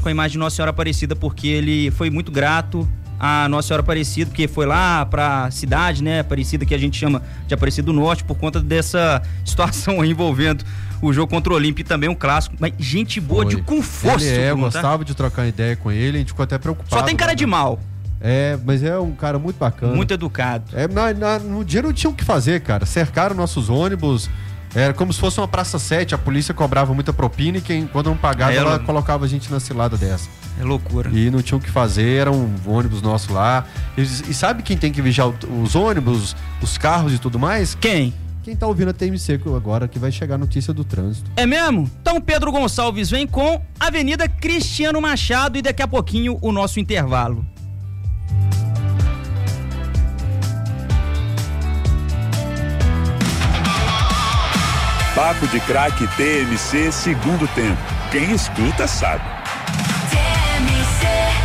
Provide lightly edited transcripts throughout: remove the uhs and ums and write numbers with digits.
com a imagem de Nossa Senhora Aparecida, porque ele foi muito grato a Nossa Senhora Aparecida, porque foi lá pra cidade, né, Aparecida, que a gente chama de Aparecida do Norte, por conta dessa situação aí envolvendo o jogo contra o Olímpia e também um clássico, mas gente boa com força. Eu gostava de trocar ideia com ele, a gente ficou até preocupado. Só tem cara de mal. Mas é um cara muito bacana. Muito educado. No dia não tinha o que fazer, cara. Cercaram nossos ônibus. Era como se fosse uma praça 7, a polícia cobrava muita propina e quando não pagava, ela colocava a gente na cilada dessa. É loucura. E não tinha o que fazer, era um ônibus nosso lá. E sabe quem tem que vigiar os ônibus, os carros e tudo mais? Quem? Quem tá ouvindo a TMC agora, que vai chegar a notícia do trânsito. É mesmo? Então Pedro Gonçalves vem com Avenida Cristiano Machado e daqui a pouquinho o nosso intervalo. Papo de Craque TMC segundo tempo. Quem escuta sabe. TMC.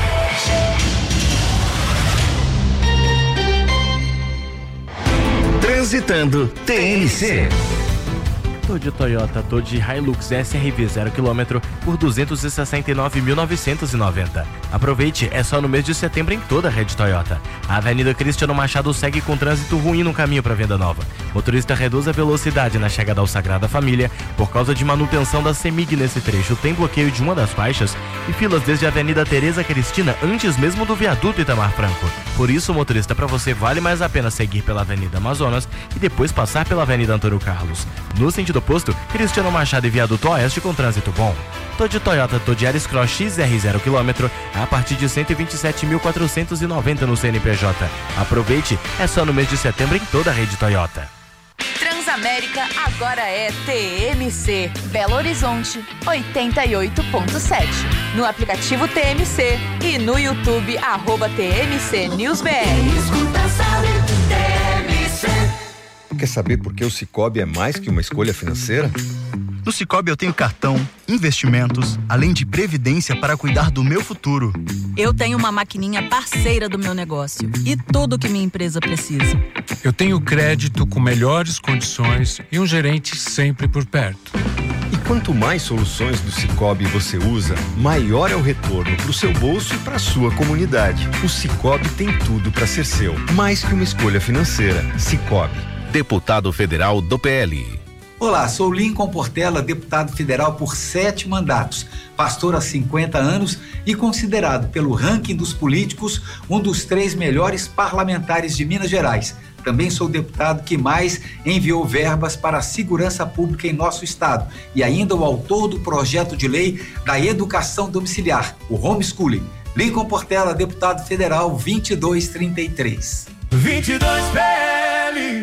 Transitando TMC. Tô de Toyota, tô de Hilux SRV 0km por 269.990. Aproveite, é só no mês de setembro em toda a rede Toyota. A Avenida Cristiano Machado segue com trânsito ruim no caminho para venda nova. Motorista reduz a velocidade na chegada ao Sagrada Família por causa de manutenção da CEMIG nesse trecho. Tem bloqueio de uma das faixas e filas desde a Avenida Tereza Cristina antes mesmo do viaduto Itamar Franco. Por isso, motorista, para você vale mais a pena seguir pela Avenida Amazonas e depois passar pela Avenida Antônio Carlos. No sentido oposto, Cristiano Machado e viaduto Oeste com trânsito bom. Tô de Toyota, tô de Yaris Cross XR 0km a partir de 127.490 no CNPJ. Aproveite, é só no mês de setembro em toda a rede Toyota. Transamérica agora é TMC, Belo Horizonte 88.7. No aplicativo TMC e no YouTube @TMC News BR. Escuta, sabe, TMC. Quer saber por que o Sicoob é mais que uma escolha financeira? No Sicoob eu tenho cartão, investimentos, além de previdência para cuidar do meu futuro. Eu tenho uma maquininha parceira do meu negócio e tudo que minha empresa precisa. Eu tenho crédito com melhores condições e um gerente sempre por perto. E quanto mais soluções do Sicoob você usa, maior é o retorno para o seu bolso e para a sua comunidade. O Sicoob tem tudo para ser seu, mais que uma escolha financeira. Sicoob. Deputado federal do PL. Olá, sou Lincoln Portela, deputado federal por 7 mandatos, pastor há 50 anos e considerado pelo ranking dos políticos um dos 3 melhores parlamentares de Minas Gerais. Também sou o deputado que mais enviou verbas para a segurança pública em nosso estado e ainda o autor do projeto de lei da educação domiciliar, o homeschooling. Lincoln Portela, deputado federal 2233. 22 PL.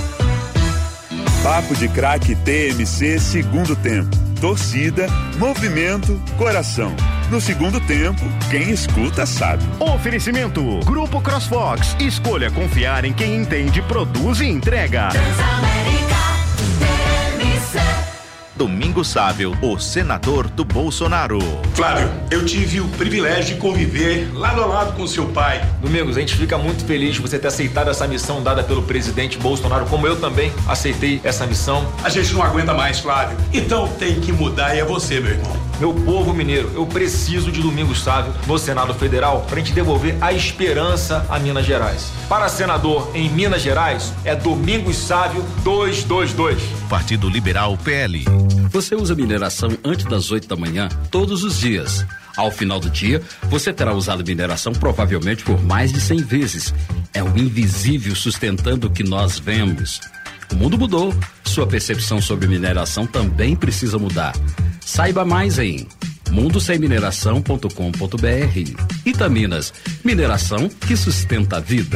Papo de Craque TMC segundo tempo. Torcida, movimento, coração. No segundo tempo, quem escuta sabe. Oferecimento Grupo CrossFox. Escolha confiar em quem entende, produz e entrega. Transamérica TMC. Domingos Sávio, o senador do Bolsonaro. Flávio, eu tive o privilégio de conviver lado a lado com seu pai. Domingos, a gente fica muito feliz de você ter aceitado essa missão dada pelo presidente Bolsonaro, como eu também aceitei essa missão. A gente não aguenta mais, Flávio. Então tem que mudar e é você, meu irmão. Meu povo mineiro, eu preciso de Domingos Sávio no Senado Federal pra gente devolver a esperança a Minas Gerais. Para senador em Minas Gerais, é Domingos Sávio 222. Partido Liberal PL. Você usa mineração antes das 8 da manhã, todos os dias. Ao final do dia, você terá usado mineração provavelmente por mais de 100 vezes. É o invisível sustentando o que nós vemos. O mundo mudou. Sua percepção sobre mineração também precisa mudar. Saiba mais em mundosemmineração.com.br. Itaminas, mineração que sustenta a vida.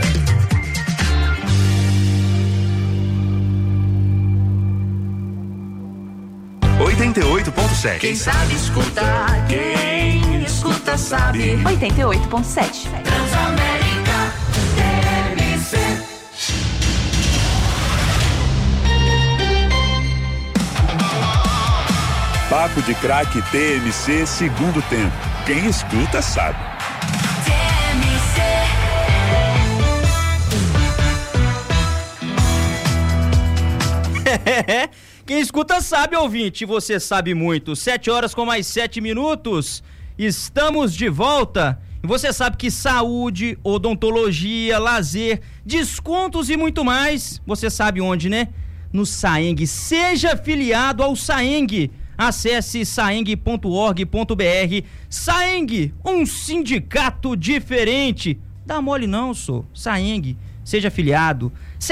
Quem sabe escutar, quem escuta sabe. 88.7. Transamérica TMC. Papo de Craque TMC segundo tempo. Quem escuta sabe. Quem escuta sabe, ouvinte, você sabe muito. 7 horas com mais 7 minutos. Estamos de volta. E você sabe que saúde, odontologia, lazer, descontos e muito mais, você sabe onde, né? No Saeng. Seja afiliado ao Saeng. Acesse saeng.org.br. Saeng, um sindicato diferente. Dá mole não, sou. Saeng, seja afiliado.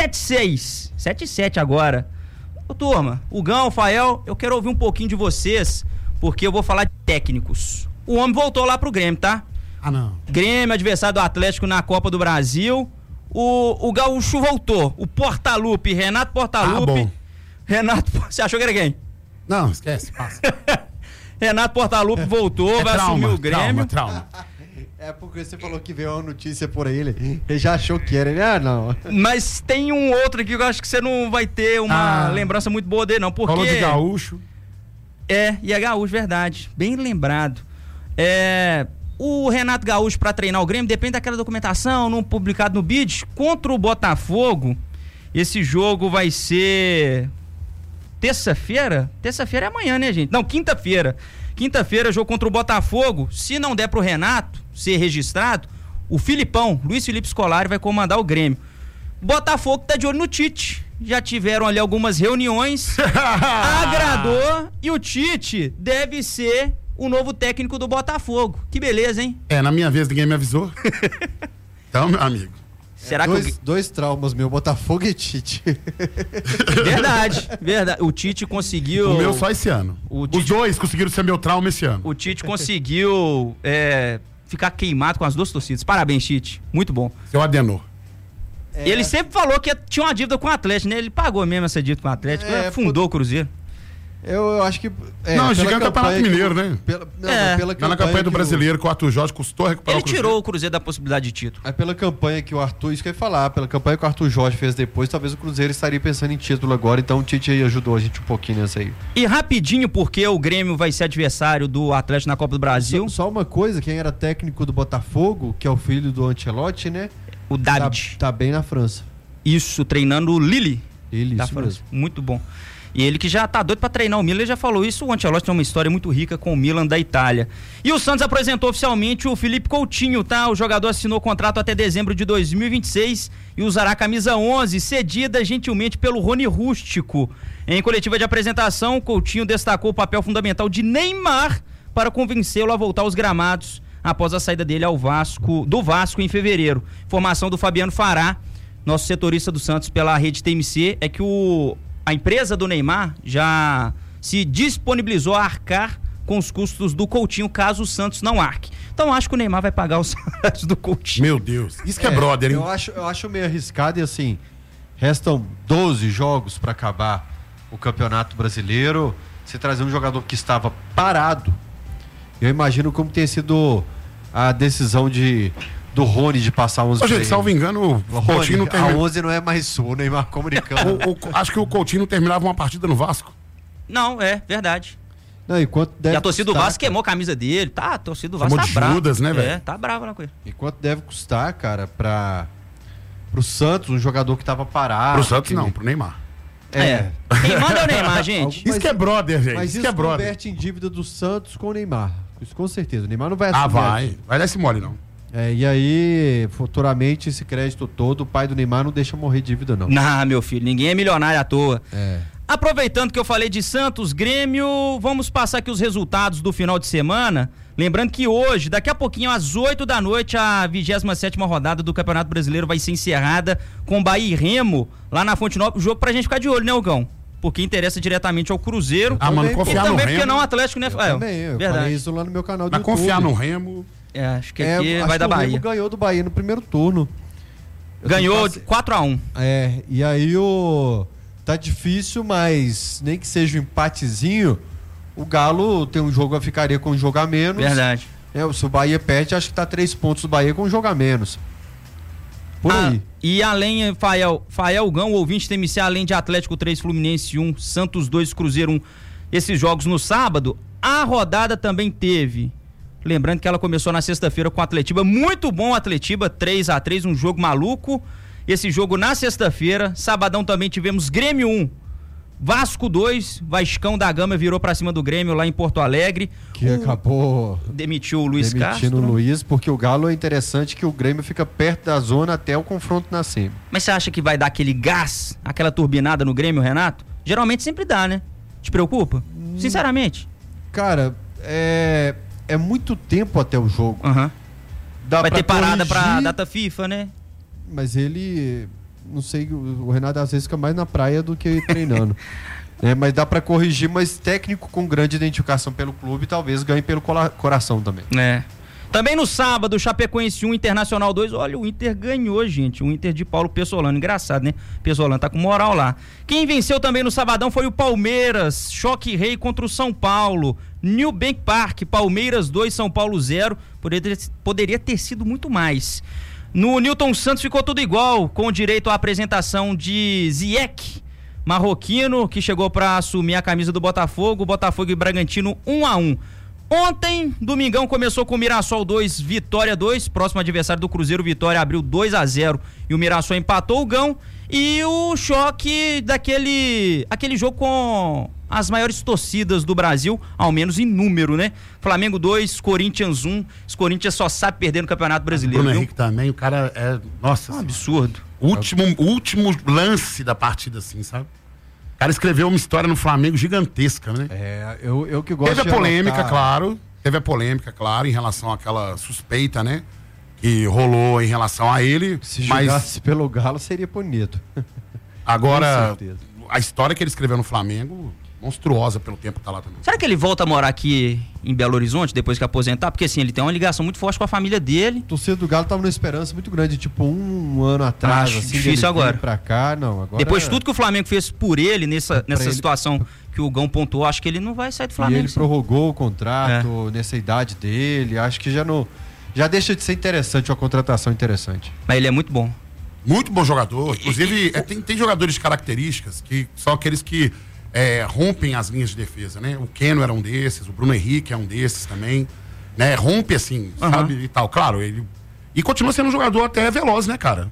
77 agora. Ô, turma, o Gão, o Fael, eu quero ouvir um pouquinho de vocês, porque eu vou falar de técnicos. O homem voltou lá pro Grêmio, tá? Ah, não. Grêmio, adversário do Atlético na Copa do Brasil. O Gaúcho voltou. O Portaluppi, Renato Portaluppi. Ah, bom. Renato, você achou que era quem? Não, esquece, passa. Renato Portaluppi voltou, vai assumir o Grêmio. Trauma. É porque você falou que veio uma notícia por aí, ele já achou que era. Ele, não. Mas tem um outro aqui que eu acho que você não vai ter uma lembrança muito boa dele, não. Porque... Falou de Gaúcho. E é Gaúcho, verdade. Bem lembrado. O Renato Gaúcho, pra treinar o Grêmio, depende daquela documentação, não publicado no BID. Contra o Botafogo, esse jogo vai ser terça-feira? Terça-feira é amanhã, né, gente? Não, quinta-feira. Quinta-feira, jogo contra o Botafogo. Se não der pro Renato ser registrado, o Filipão, Luiz Felipe Scolari, vai comandar o Grêmio. Botafogo tá de olho no Tite. Já tiveram ali algumas reuniões. Agradou. E o Tite deve ser o novo técnico do Botafogo. Que beleza, hein? Na minha vez ninguém me avisou. Então, meu amigo. Será dois traumas, meu, Botafogo e Tite. Verdade. O Tite conseguiu... O meu só esse ano. Os dois conseguiram ser meu trauma esse ano. O Tite conseguiu ficar queimado com as duas torcidas. Parabéns, Tite. Muito bom. Seu Adenor. Ele sempre falou que tinha uma dívida com o Atlético, né? Ele pagou mesmo essa dívida com o Atlético, fundou o Cruzeiro. Eu acho que... Não, gigante Campeonato Mineiro, né? Na campanha do Brasileiro, que o Arthur Jorge custou recuperar o Cruzeiro. Ele tirou o Cruzeiro da possibilidade de título. Pela campanha que o Arthur, isso que eu ia falar, pela campanha que o Arthur Jorge fez depois, talvez o Cruzeiro estaria pensando em título agora, então o Tite aí ajudou a gente um pouquinho nessa aí. E rapidinho, porque o Grêmio vai ser adversário do Atlético na Copa do Brasil. Só uma coisa, quem era técnico do Botafogo, que é o filho do Ancelotti, né? O David. Tá bem na França. Isso, treinando o Lille. Isso mesmo. Muito bom. E ele que já tá doido pra treinar o Milan, ele já falou isso. O Ancelotti tem uma história muito rica com o Milan da Itália. E o Santos apresentou oficialmente o Felipe Coutinho, tá? O jogador assinou contrato até dezembro de 2026 e usará a camisa 11, cedida gentilmente pelo Rony Rústico. Em coletiva de apresentação, o Coutinho destacou o papel fundamental de Neymar para convencê-lo a voltar aos gramados após a saída dele do Vasco em fevereiro. Informação do Fabiano Fará, nosso setorista do Santos pela rede TMC, é que a empresa do Neymar já se disponibilizou a arcar com os custos do Coutinho, caso o Santos não arque. Então acho que o Neymar vai pagar os salários do Coutinho. Meu Deus, isso que é brother, hein? Eu acho meio arriscado e assim, restam 12 jogos para acabar o Campeonato Brasileiro. Você trazer um jogador que estava parado, eu imagino como tem sido a decisão do Rony de passar 11. Gente, salvo engano, o Coutinho não termina... A 11 não é mais sua, o Neymar comunicando. Acho que o Coutinho não terminava uma partida no Vasco. Não, verdade. Não, enquanto deve e a torcida do Vasco queimou a camisa dele, tá? A torcida do Vasco tá brava. Judas, né, velho? Tá brava na coisa. E quanto deve custar, cara, pro Santos, um jogador que tava parado. Pro Santos não, pro Neymar. Quem manda é o Neymar, gente. Isso que é brother, gente. Mas isso converte em dívida do Santos com o Neymar. Isso com certeza. O Neymar não vai assumir. Vai dar esse mole, não. E aí, futuramente, esse crédito todo, o pai do Neymar não deixa morrer dívida, não. Não, meu filho, ninguém é milionário à toa. Aproveitando que eu falei de Santos, Grêmio, vamos passar aqui os resultados do final de semana. Lembrando que hoje, daqui a pouquinho, às 8 da noite, a 27ª rodada do Campeonato Brasileiro vai ser encerrada com Bahia e Remo, lá na Fonte Nova. O jogo pra gente ficar de olho, né, Hugão? Porque interessa diretamente ao Cruzeiro. Mano, confiar no Remo. E também porque não o Atlético, né? Eu falei isso lá no meu canal do YouTube. Confiar no Remo... acho que aqui vai dar Bahia. O Remo ganhou do Bahia no primeiro turno. Ganhou 4-1. E aí tá difícil, mas nem que seja um empatezinho, o Galo tem um jogo, ficaria com um jogo a menos. Verdade. Se o Bahia perde, acho que tá 3 pontos do Bahia com um jogo a menos. Por aí. E além, Fael Gão, o ouvinte TMC, além de Atlético 3, Fluminense 1, Santos 2, Cruzeiro 1, esses jogos no sábado, a rodada também teve... Lembrando que ela começou na sexta-feira com o Atletiba, muito bom o Atletiba, 3-3, um jogo maluco. Esse jogo na sexta-feira, sabadão também tivemos Grêmio 1, Vasco 2, Vascão da Gama virou pra cima do Grêmio lá em Porto Alegre. Que acabou... Demitiu o Luiz Castro. Demitindo o Luiz, porque o Galo é interessante que o Grêmio fica perto da zona até o confronto na semi. Mas você acha que vai dar aquele gás, aquela turbinada no Grêmio, Renato? Geralmente sempre dá, né? Te preocupa? Sinceramente. Cara, é muito tempo até o jogo. Vai ter parada pra data FIFA, né? Mas ele... Não sei, o Renato às vezes fica mais na praia do que treinando. Mas dá pra corrigir, mas técnico com grande identificação pelo clube talvez ganhe pelo coração também. Também no sábado, Chapecoense 1, Internacional 2. Olha, o Inter ganhou, gente. O Inter de Paulo Pessolano. Engraçado, né? Pessolano tá com moral lá. Quem venceu também no sabadão foi o Palmeiras. Choque rei contra o São Paulo. New Bank Park, Palmeiras 2, São Paulo 0. Poderia ter sido muito mais. No Newton Santos ficou tudo igual, com direito à apresentação de Ziyech, marroquino, que chegou para assumir a camisa do Botafogo. Botafogo e Bragantino 1-1. Ontem, domingão, começou com o Mirassol 2, Vitória 2. Próximo adversário do Cruzeiro, Vitória abriu 2-0 e o Mirassol empatou o Gão. E o choque aquele jogo com as maiores torcidas do Brasil, ao menos em número, né? Flamengo 2, Corinthians 1. Os Corinthians só sabe perder no Campeonato Brasileiro. Bruno Henrique também, o cara é... Nossa, um absurdo. Último lance da partida, assim, sabe? O cara escreveu uma história no Flamengo gigantesca, né? Eu que gosto de Teve a polêmica, claro, em relação àquela suspeita, né? Que rolou em relação a ele. Se jogasse pelo Galo, seria bonito. Agora, a história que ele escreveu no Flamengo, monstruosa pelo tempo que tá lá também. Será que ele volta a morar aqui em Belo Horizonte, depois que aposentar? Porque assim, ele tem uma ligação muito forte com a família dele. O torcedor do Galo tava numa esperança muito grande, tipo um ano atrás. Acho assim, difícil agora. Pra cá, não, agora. Depois de tudo que o Flamengo fez por ele, nessa situação que o Gão pontuou, acho que ele não vai sair do Flamengo. E ele prorrogou o contrato nessa idade dele, acho que já deixa de ser interessante, uma contratação interessante. Mas ele é muito bom. Muito bom jogador. Inclusive, tem jogadores de características que são aqueles que rompem as linhas de defesa, né? O Keno era um desses, o Bruno Henrique é um desses também, né? Rompe assim, sabe? E tal. Claro, ele... E continua sendo um jogador até veloz, né, cara?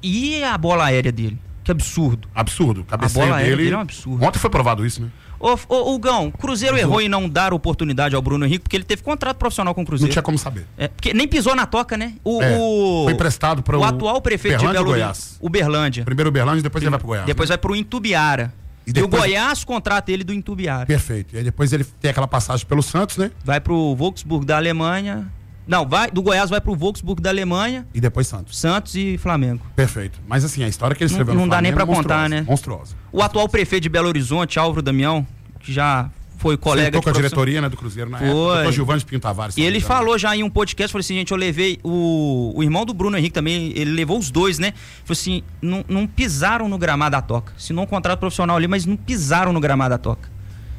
E a bola aérea dele? Que absurdo. Absurdo. Cabeceio a bola aérea dele é um absurdo. Ontem foi provado isso, né? Ô Gão, Cruzeiro errou em não dar oportunidade ao Bruno Henrique, porque ele teve contrato profissional com o Cruzeiro. Não tinha como saber. Porque nem pisou na toca, né? Foi emprestado para o atual prefeito de Belo Horizonte. Uberlândia. Primeiro Uberlândia, depois ele vai pro Goiás. Depois vai pro Intubiara. E o Goiás contrata ele do Intubiara. Perfeito. E aí depois ele tem aquela passagem pelo Santos, né? Vai pro Wolfsburg da Alemanha. Não, do Goiás vai pro Wolfsburg da Alemanha. E depois Santos. Santos e Flamengo. Perfeito. Mas assim, a história que ele escreveu no Flamengo não dá nem pra contar, né? Monstruosa. O atual prefeito de Belo Horizonte, Álvaro Damião, que já foi colega com a diretoria, né, do Cruzeiro na época. O Gilvande Pinto Tavares. E ele falou já em um podcast, falou assim, gente, eu levei o irmão do Bruno Henrique também, ele levou os dois, né? Falou assim, não pisaram no gramado da toca. Assinou um contrato profissional ali, mas não pisaram no gramado da toca.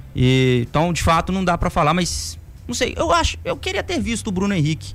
Então, de fato, não dá pra falar, mas não sei, eu queria ter visto o Bruno Henrique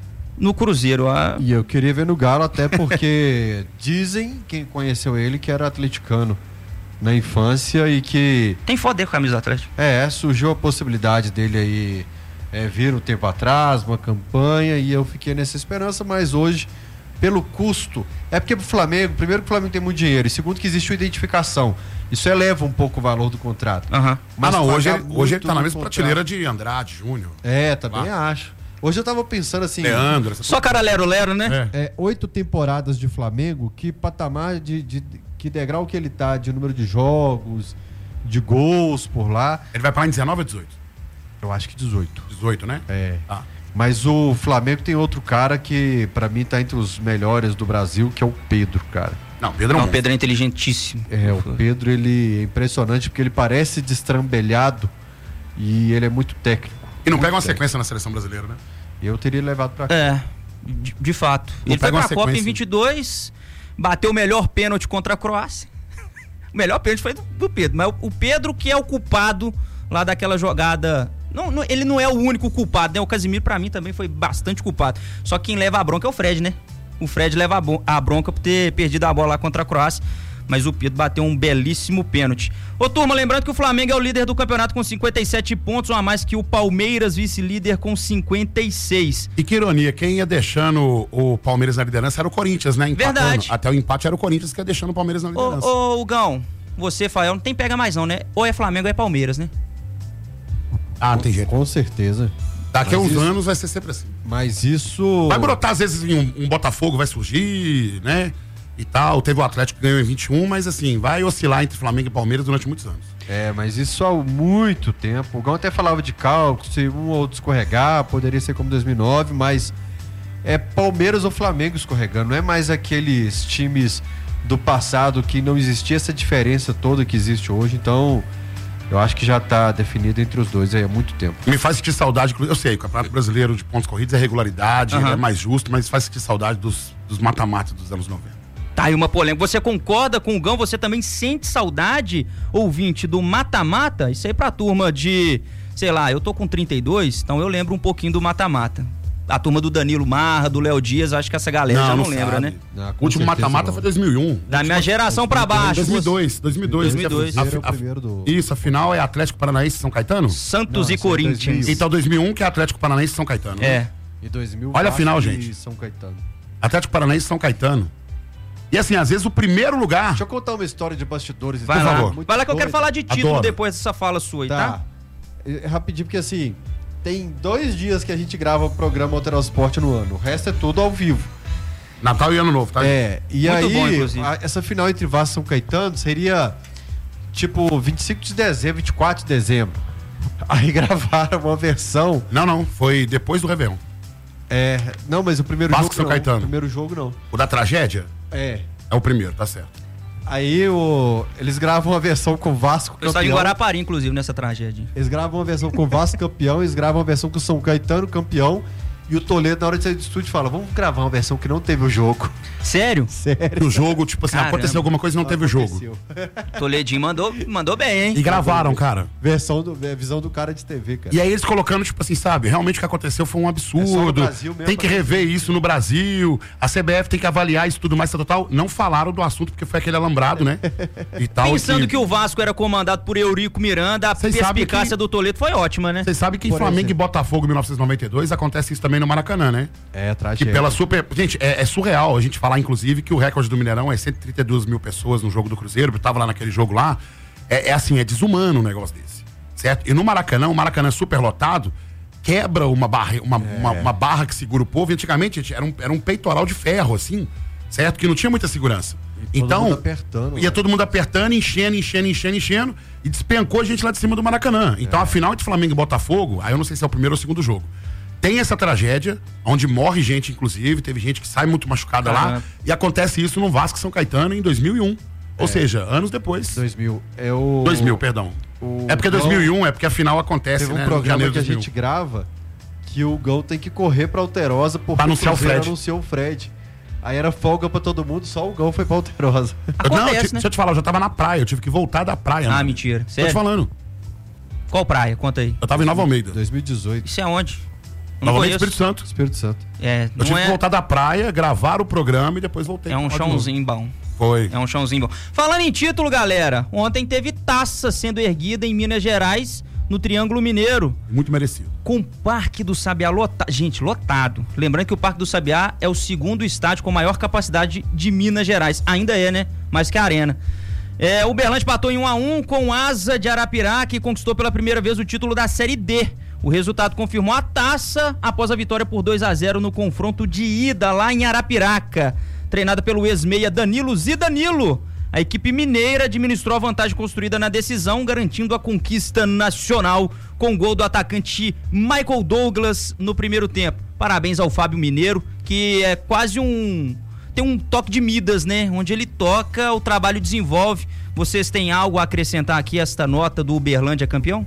no Cruzeiro. E eu queria ver no Galo, até porque dizem, quem conheceu ele, que era atleticano na infância e que... Tem foto dele com a camisa do Atlético? Surgiu a possibilidade dele aí vir um tempo atrás, uma campanha, e eu fiquei nessa esperança, mas hoje, pelo custo, é porque pro Flamengo, primeiro que o Flamengo tem muito dinheiro, e segundo que existe uma identificação. Isso eleva um pouco o valor do contrato. Mas hoje ele tá na mesma prateleira de Andrade, Júnior. Também acho. Hoje eu tava pensando assim... Leandro, só cara lero-lero, né? 8 temporadas de Flamengo, que patamar que degrau que ele tá de número de jogos, de gols por lá. Ele vai parar em 19 ou 18? Eu acho que 18. 18, né? Mas o Flamengo tem outro cara que pra mim tá entre os melhores do Brasil, que é o Pedro, cara. Não, o Pedro é inteligentíssimo. O Pedro, ele é impressionante porque ele parece destrambelhado e ele é muito técnico. E não pega uma sequência na seleção brasileira, né? Eu teria levado pra cá. De fato. Ele foi pra Copa em 22, bateu o melhor pênalti contra a Croácia. O melhor pênalti foi do Pedro, mas o Pedro que é o culpado lá daquela jogada. Ele não é o único culpado, né? O Casimiro pra mim também foi bastante culpado. Só que quem leva a bronca é o Fred, né? O Fred leva a bronca por ter perdido a bola lá contra a Croácia. Mas o Pedro bateu um belíssimo pênalti. Ô turma, lembrando que o Flamengo é o líder do campeonato com 57 pontos, um a mais que o Palmeiras, vice-líder com 56. E que ironia, quem ia deixando o Palmeiras na liderança era o Corinthians, né? Empatando. Verdade. Até o empate era o Corinthians que ia deixando o Palmeiras na liderança. Ô Gão, você, Fael, não tem pega mais não, né? Ou é Flamengo ou é Palmeiras, né? Ah, não tem jeito. Com certeza. Daqui a uns anos vai ser sempre assim. Mas isso... Vai brotar, às vezes, um Botafogo vai surgir, né? E tal. Teve o Atlético que ganhou em 21, mas assim, vai oscilar entre Flamengo e Palmeiras durante muitos anos. Mas isso há muito tempo. O Gão até falava de cálculo, se um ou outro escorregar, poderia ser como 2009, mas é Palmeiras ou Flamengo escorregando. Não é mais aqueles times do passado que não existia essa diferença toda que existe hoje. Então... eu acho que já está definido entre os dois aí há muito tempo. Me faz sentir saudade, eu sei, o Campeonato Brasileiro de pontos corridos é regularidade, é mais justo, mas faz sentir saudade dos mata-mata dos anos 90. Tá aí uma polêmica. Você concorda com o Gão? Você também sente saudade, ouvinte, do mata-mata? Isso aí pra turma de, sei lá, eu tô com 32, então eu lembro um pouquinho do mata-mata. A turma do Danilo Marra, do Léo Dias, acho que essa galera já não lembra, né? O último mata-mata foi 2001. Da minha geração pra baixo. 2002. Isso, a final é Atlético Paranaense e São Caetano? Santos e Corinthians. Então 2001 que é Atlético Paranaense e São Caetano. É. E 2000 olha a final, gente. São Caetano. Atlético Paranaense e São Caetano. E assim, às vezes o primeiro lugar... Deixa eu contar uma história de bastidores. Vai lá, vai lá que eu quero falar de título depois dessa fala sua aí, tá? Rapidinho, porque assim... tem 2 dias que a gente grava o programa Alterar o Esporte no ano. O resto é tudo ao vivo. Natal e Ano Novo, tá? E muito aí, bom, essa final entre Vasco e São Caetano seria tipo 25 de dezembro, 24 de dezembro. Aí gravaram uma versão. Não, foi depois do Réveillon. Não, mas o primeiro Vasco jogo São não. Caetano. O primeiro jogo não. O da tragédia? É o primeiro, tá certo. Aí eles gravam uma versão com o Vasco campeão. Eu saí em Guarapari, inclusive, nessa tragédia. Eles gravam uma versão com o Vasco campeão, eles gravam uma versão com o São Caetano campeão. E o Toledo, na hora de sair do estúdio, fala: vamos gravar uma versão que não teve o jogo. Sério? Sério. O jogo, tipo assim, aconteceu alguma coisa e não teve o jogo. Toledinho mandou bem, hein? E gravaram, cara. Visão do cara de TV, cara. E aí eles colocando, tipo assim, sabe? Realmente o que aconteceu foi um absurdo. Tem que rever isso no Brasil. A CBF tem que avaliar isso tudo mais, total. Não falaram do assunto porque foi aquele alambrado, né? E tal. Pensando que o Vasco era comandado por Eurico Miranda, a perspicácia do Toledo foi ótima, né? Vocês sabem que em Flamengo e Botafogo em 1992 acontece isso também no Maracanã, né? Tragédia. Que pela Gente, é surreal a gente falar, inclusive, que o recorde do Mineirão é 132 mil pessoas no jogo do Cruzeiro. Eu tava lá naquele jogo lá. É desumano um negócio desse. Certo? E no Maracanã, o Maracanã super lotado, quebra uma barra que segura o povo. E antigamente, gente, era um peitoral de ferro, assim, certo? Que não tinha muita segurança. Então, todo mundo apertando, ia todo mundo apertando, enchendo, e despencou a gente lá de cima do Maracanã. Então, a final entre Flamengo e Botafogo, aí eu não sei se é o primeiro ou o segundo jogo. Tem essa tragédia, onde morre gente, inclusive, teve gente que sai muito machucada lá, e acontece isso no Vasco São Caetano em 2001. Ou seja, anos depois. 2000, perdão. É porque 2001, é porque a final acontece, teve né? Um programa que 2000. a gente grava que o Gão tem que correr pra Alterosa porque anunciar o Fred. anunciou o Fred. Aí era folga pra todo mundo, só o Gão foi pra Alterosa. Deixa eu te falar, eu já tava na praia, eu tive que voltar da praia. Ah, mentira. Sério? Tô te falando. Qual praia? Conta aí. Eu tava em Nova Almeida. 2018. Isso é onde? Nova Almeida, Espírito Santo. Espírito Santo. Eu tive que voltar da praia, gravar o programa e depois voltei. É um chãozinho bom. Foi. É um chãozinho bom. Falando em título, galera, ontem teve taça sendo erguida em Minas Gerais, no Triângulo Mineiro. Muito merecido. Com o Parque do Sabiá lotado. Gente, lotado. Lembrando que o Parque do Sabiá é o segundo estádio com maior capacidade de Minas Gerais. Ainda é, né? Mais que a Arena. O Uberlândia empatou em 1-1 com o Asa de Arapiraca, que conquistou pela primeira vez o título da Série D. O resultado confirmou a taça após a vitória por 2-0 no confronto de ida lá em Arapiraca. Treinada pelo ex-meia Danilo Zidanilo, a equipe mineira administrou a vantagem construída na decisão, garantindo a conquista nacional com o gol do atacante Michael Douglas no primeiro tempo. Parabéns ao Fábio Mineiro, que é quase tem um toque de Midas, né? Onde ele toca, o trabalho desenvolve. Vocês têm algo a acrescentar aqui a esta nota do Uberlândia campeão?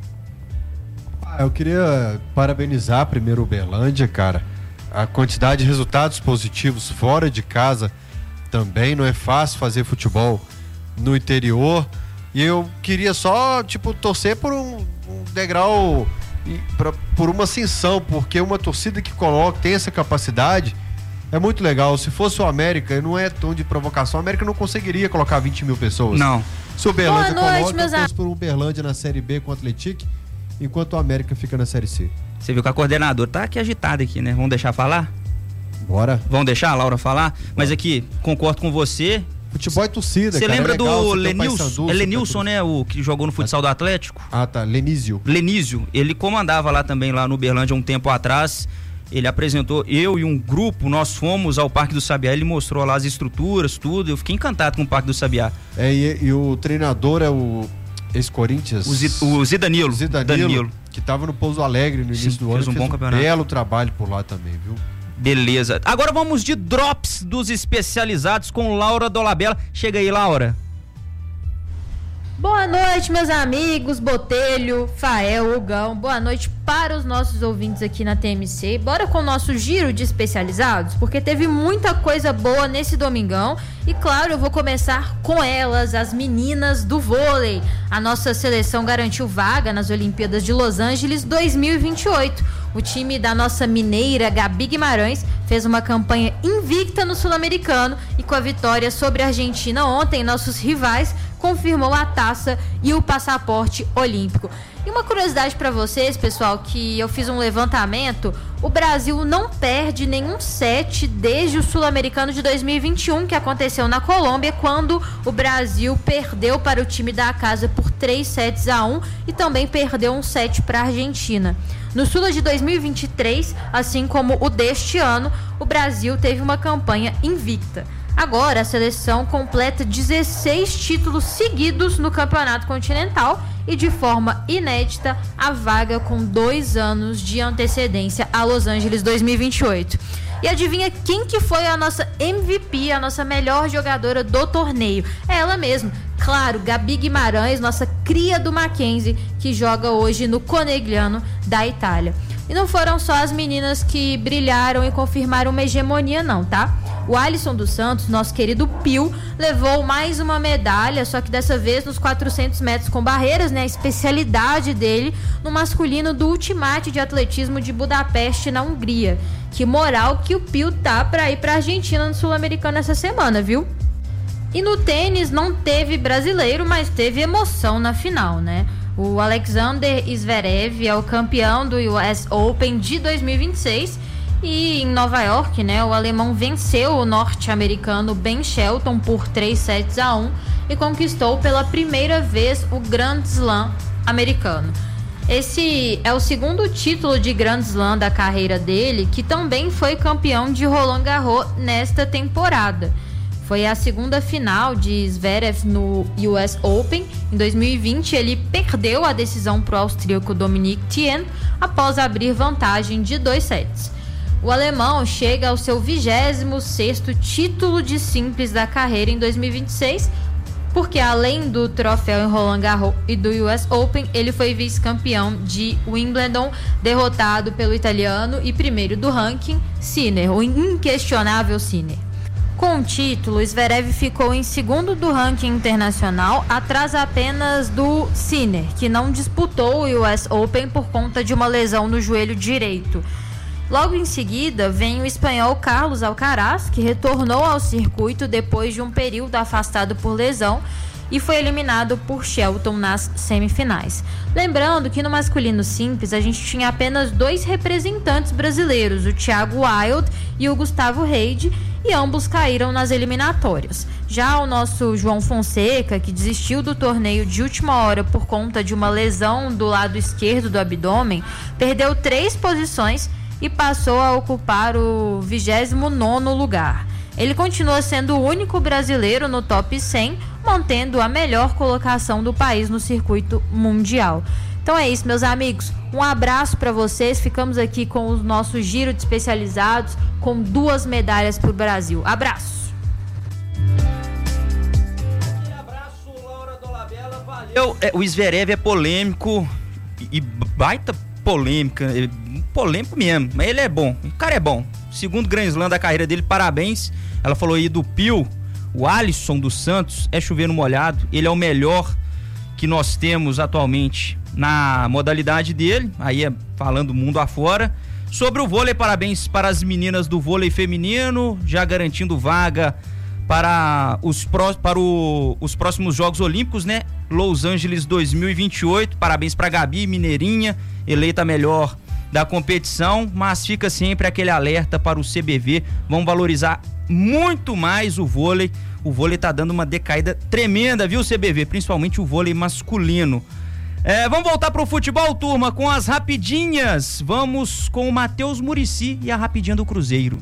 Eu queria parabenizar primeiro o Uberlândia, cara. A quantidade de resultados positivos fora de casa também. Não é fácil fazer futebol no interior. E eu queria só, torcer por um degrau, por uma ascensão, porque uma torcida que tem essa capacidade é muito legal. Se fosse o América, não é tom de provocação, o América não conseguiria colocar 20 mil pessoas. Não. Se o Uberlândia coloca, eu torço por Uberlândia na Série B com o Atlético, enquanto o América fica na Série C. Você viu que a coordenadora tá aqui agitada aqui, né? Vamos deixar falar? Bora. Vamos deixar a Laura falar? Bora. Mas aqui, concordo com você, Futebol é torcida, Você lembra do Lenilson? É Lenilson, né? O que jogou no futsal do Atlético? Ah, tá. Lenísio. Ele comandava lá também, lá no Uberlândia, um tempo atrás. Ele apresentou, eu e um grupo, nós fomos ao Parque do Sabiá, ele mostrou lá as estruturas, tudo. Eu fiquei encantado com o Parque do Sabiá. E o treinador é o ex-Corinthians? O Zidanilo. Danilo, que tava no Pouso Alegre no início do ano. Fez um bom campeonato. Belo trabalho por lá também, viu? Beleza. Agora vamos de drops dos especializados com Laura Dolabella. Chega aí, Laura. Boa noite, meus amigos, Botelho, Fael, Hugão. Boa noite para os nossos ouvintes aqui na TMC. Bora com o nosso giro de especializados, porque teve muita coisa boa nesse domingão. E claro, eu vou começar com elas, as meninas do vôlei. A nossa seleção garantiu vaga nas Olimpíadas de Los Angeles 2028. O time da nossa mineira Gabi Guimarães fez uma campanha invicta no Sul-Americano e com a vitória sobre a Argentina ontem, nossos rivais confirmou a taça e o passaporte olímpico. E uma curiosidade para vocês, pessoal, que eu fiz um levantamento, o Brasil não perde nenhum set desde o Sul-Americano de 2021, que aconteceu na Colômbia, quando o Brasil perdeu para o time da casa por 3-1 e também perdeu um set para a Argentina. No Sula de 2023, assim como o deste ano, o Brasil teve uma campanha invicta. Agora, a seleção completa 16 títulos seguidos no Campeonato Continental e, de forma inédita, a vaga com 2 anos de antecedência a Los Angeles 2028. E adivinha quem que foi a nossa MVP, a nossa melhor jogadora do torneio? É ela mesma, claro, Gabi Guimarães, nossa cria do Mackenzie, que joga hoje no Conegliano da Itália. E não foram só as meninas que brilharam e confirmaram uma hegemonia não, tá? O Alisson dos Santos, nosso querido Pio, levou mais uma medalha, só que dessa vez nos 400 metros com barreiras, né? A especialidade dele no masculino do Ultimate de Atletismo de Budapeste, na Hungria. Que moral que o Pio tá pra ir pra Argentina no Sul-Americano essa semana, viu? E no tênis não teve brasileiro, mas teve emoção na final, né? O Alexander Zverev é o campeão do US Open de 2026 e em Nova York, né, o alemão venceu o norte-americano Ben Shelton por 3-1 e conquistou pela primeira vez o Grand Slam americano. Esse é o segundo título de Grand Slam da carreira dele, que também foi campeão de Roland Garros nesta temporada. Foi a segunda final de Zverev no US Open. Em 2020, ele perdeu a decisão para o austríaco Dominic Thiem após abrir vantagem de 2 sets. O alemão chega ao seu 26º título de simples da carreira em 2026, porque além do troféu em Roland Garros e do US Open, ele foi vice-campeão de Wimbledon, derrotado pelo italiano e primeiro do ranking, Sinner, o inquestionável Sinner. Com o título, Zverev ficou em segundo do ranking internacional, atrás apenas do Sinner, que não disputou o US Open por conta de uma lesão no joelho direito. Logo em seguida, vem o espanhol Carlos Alcaraz, que retornou ao circuito depois de um período afastado por lesão e foi eliminado por Shelton nas semifinais. Lembrando que no masculino simples a gente tinha apenas 2 representantes brasileiros, o Thiago Wilde e o Gustavo Reide, e ambos caíram nas eliminatórias. Já o nosso João Fonseca, que desistiu do torneio de última hora por conta de uma lesão do lado esquerdo do abdômen, perdeu 3 posições e passou a ocupar o 29º lugar. Ele continua sendo o único brasileiro no top 100, mantendo a melhor colocação do país no circuito mundial. Então é isso, meus amigos. Um abraço para vocês. Ficamos aqui com o nosso giro de especializados, com 2 medalhas para o Brasil. Abraço! Abraço, Laura Dolabella. Valeu. O Zverev é polêmico e baita polêmica. Polêmico mesmo, mas ele é bom. O cara é bom. Segundo Grand Slam da carreira dele, parabéns. Ela falou aí do Pio. O Alisson dos Santos é chover no molhado. Ele é o melhor que nós temos atualmente na modalidade dele. Aí é falando mundo afora. Sobre o vôlei, parabéns para as meninas do vôlei feminino, já garantindo vaga para os próximos Jogos Olímpicos, né? Los Angeles 2028. Parabéns para a Gabi, mineirinha, eleita a melhor da competição, mas fica sempre aquele alerta para o CBV. Vamos valorizar muito mais o vôlei. o vôlei tá dando uma decaída tremenda, viu, CBV? Principalmente o vôlei masculino. Vamos voltar pro futebol, turma, com as rapidinhas. Vamos com o Matheus Muricy e a rapidinha do Cruzeiro.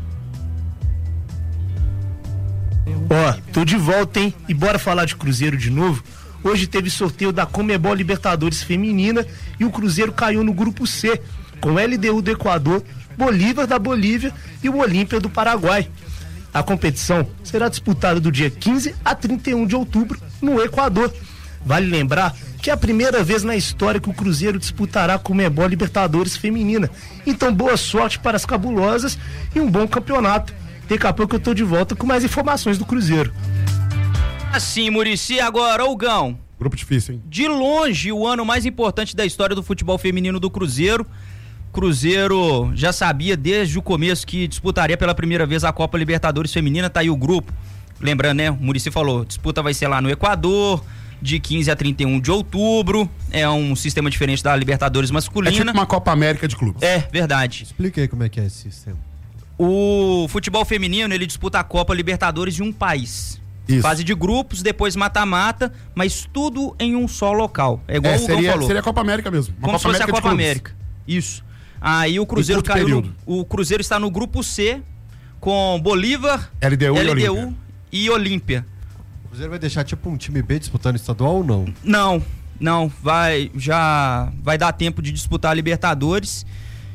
Tô de volta, hein? E bora falar de Cruzeiro de novo? Hoje teve sorteio da Conmebol Libertadores Feminina e o Cruzeiro caiu no grupo C, com LDU do Equador, Bolívar da Bolívia e o Olímpia do Paraguai. A competição será disputada do dia 15 a 31 de outubro no Equador. Vale lembrar que é a primeira vez na história que o Cruzeiro disputará a Conmebol Libertadores Feminina. Então boa sorte para as cabulosas e um bom campeonato. Daqui a pouco eu tô de volta com mais informações do Cruzeiro. Assim, Muricy, agora, Hugão. Grupo difícil, hein? De longe, o ano mais importante da história do futebol feminino do Cruzeiro. Cruzeiro já sabia desde o começo que disputaria pela primeira vez a Copa Libertadores Feminina, tá aí o grupo. Lembrando, né, o Muricy falou, disputa vai ser lá no Equador, de 15 a 31 de outubro, é um sistema diferente da Libertadores masculina. É tipo uma Copa América de clubes. É, verdade. Explica aí como é que é esse sistema. O futebol feminino, ele disputa a Copa Libertadores de um país. Isso. Fase de grupos, depois mata-mata, mas tudo em um só local. É igual o Hugão falou. Seria a Copa América mesmo. Como se fosse a Copa América. Isso. Aí o Cruzeiro caiu o Cruzeiro está no grupo C com Bolívar, LDU e Olímpia. O Cruzeiro vai deixar tipo um time B disputando estadual ou não? Não, já vai dar tempo de disputar a Libertadores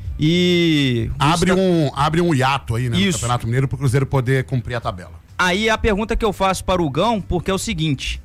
e abre um hiato aí, né, no Campeonato Mineiro pro Cruzeiro poder cumprir a tabela. Aí a pergunta que eu faço para o Hugão, porque é o seguinte,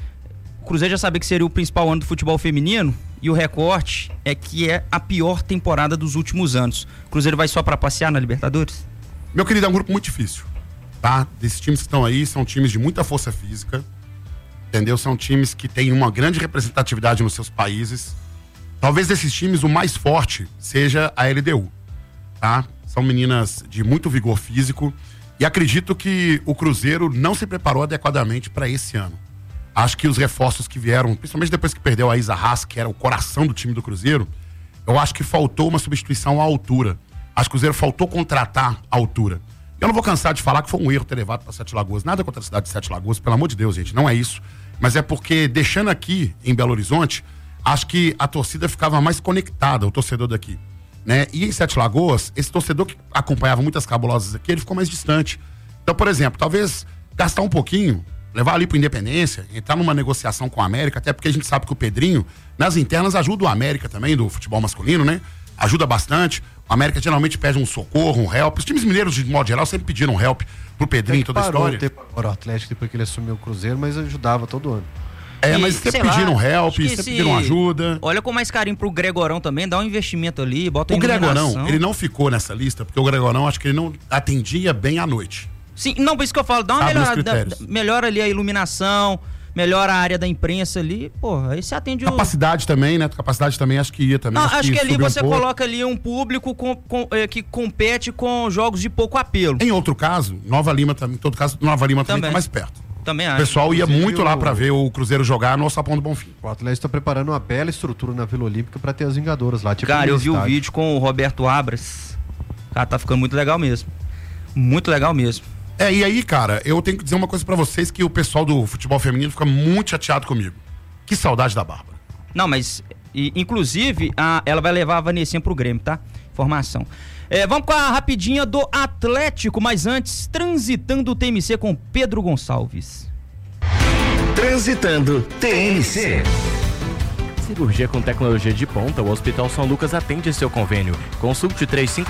o Cruzeiro já sabia que seria o principal ano do futebol feminino e o recorte é que é a pior temporada dos últimos anos. O Cruzeiro vai só para passear na Libertadores? Meu querido, é um grupo muito difícil, tá? Desses times que estão aí, são times de muita força física, entendeu? São times que têm uma grande representatividade nos seus países. Talvez desses times o mais forte seja a LDU, tá? São meninas de muito vigor físico e acredito que o Cruzeiro não se preparou adequadamente para esse ano. Acho que os reforços que vieram, principalmente depois que perdeu a Isa Haas, que era o coração do time do Cruzeiro, eu acho que faltou uma substituição à altura. Acho que o Cruzeiro faltou contratar à altura. Eu não vou cansar de falar que foi um erro ter levado para Sete Lagoas. Nada contra a cidade de Sete Lagoas, pelo amor de Deus, gente, não é isso. Mas é porque, deixando aqui em Belo Horizonte, acho que a torcida ficava mais conectada, o torcedor daqui, né? E em Sete Lagoas, esse torcedor que acompanhava muitas cabulosas aqui, ele ficou mais distante. Então, por exemplo, talvez gastar um pouquinho, levar ali pro Independência, entrar numa negociação com a América, até porque a gente sabe que o Pedrinho, nas internas, ajuda o América também, do futebol masculino, né? Ajuda bastante. O América geralmente pede um socorro, um help. Os times mineiros, de modo geral, sempre pediram um help pro Pedrinho, toda a história. O Atlético, depois que ele assumiu o Cruzeiro, mas ajudava todo ano. Mas sempre pediram help, sempre pediram ajuda. Olha com mais carinho pro Gregorão também, dá um investimento ali, bota o Gregorão, ele não ficou nessa lista, porque o Gregorão, acho que ele não atendia bem à noite. Sim, não, por isso que eu falo, dá uma melhora ali a iluminação, melhora a área da imprensa ali, porra, aí você atende Capacidade também, né? Capacidade também, acho que ia também. Não, acho que ali você coloca ali um público que compete com jogos de pouco apelo. Em outro caso, Nova Lima também, em todo caso, Nova Lima também tá mais perto. Também acho. O pessoal ia muito lá pra ver o Cruzeiro jogar no Alçapão do Bonfim. O Atlético tá preparando uma bela estrutura na Vila Olímpica pra ter as Vingadoras lá. Tipo, cara, eu vi o vídeo com o Roberto Abras. Cara, tá ficando muito legal mesmo. Muito legal mesmo. E aí, cara, eu tenho que dizer uma coisa pra vocês, que o pessoal do futebol feminino fica muito chateado comigo. Que saudade da Bárbara. Não, mas, inclusive, ela vai levar a Vanessinha pro Grêmio, tá? Informação. Vamos com a rapidinha do Atlético, mas antes, Transitando o TMC com Pedro Gonçalves. Transitando TMC. Cirurgia com tecnologia de ponta, o Hospital São Lucas atende seu convênio. Consulte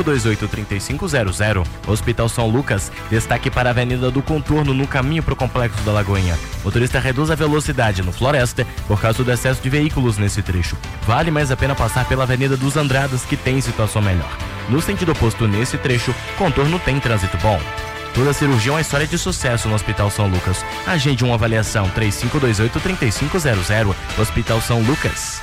3528-3500. Hospital São Lucas, destaque para a Avenida do Contorno no caminho para o Complexo da Lagoinha. Motorista reduz a velocidade no Floresta por causa do excesso de veículos nesse trecho. Vale mais a pena passar pela Avenida dos Andradas, que tem situação melhor. No sentido oposto nesse trecho, Contorno tem trânsito bom. Toda cirurgia é uma história de sucesso no Hospital São Lucas. Agende uma avaliação 3528-3500. Hospital São Lucas.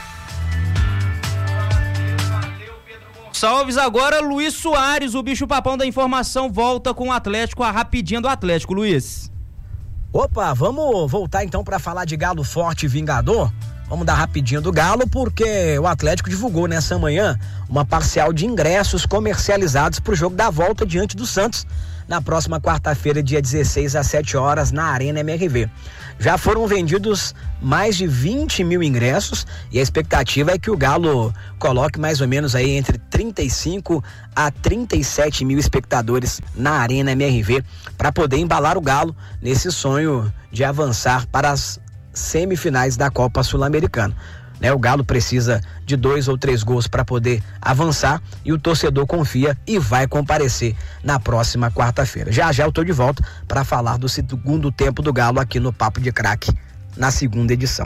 Salves agora, Luiz Soares, o bicho papão da informação, volta com o Atlético, a rapidinha do Atlético, Luiz. Opa, vamos voltar então para falar de Galo Forte e Vingador? Vamos dar rapidinho do Galo, porque o Atlético divulgou nessa manhã uma parcial de ingressos comercializados para o jogo da volta diante do Santos, na próxima quarta-feira, dia 16, às 7 horas, na Arena MRV. Já foram vendidos mais de 20 mil ingressos e a expectativa é que o Galo coloque mais ou menos aí entre 35 a 37 mil espectadores na Arena MRV para poder embalar o Galo nesse sonho de avançar para as semifinais da Copa Sul-Americana. O Galo precisa de 2 ou 3 gols para poder avançar e o torcedor confia e vai comparecer na próxima quarta-feira. Já eu tô de volta para falar do segundo tempo do Galo aqui no Papo de Craque, na segunda edição.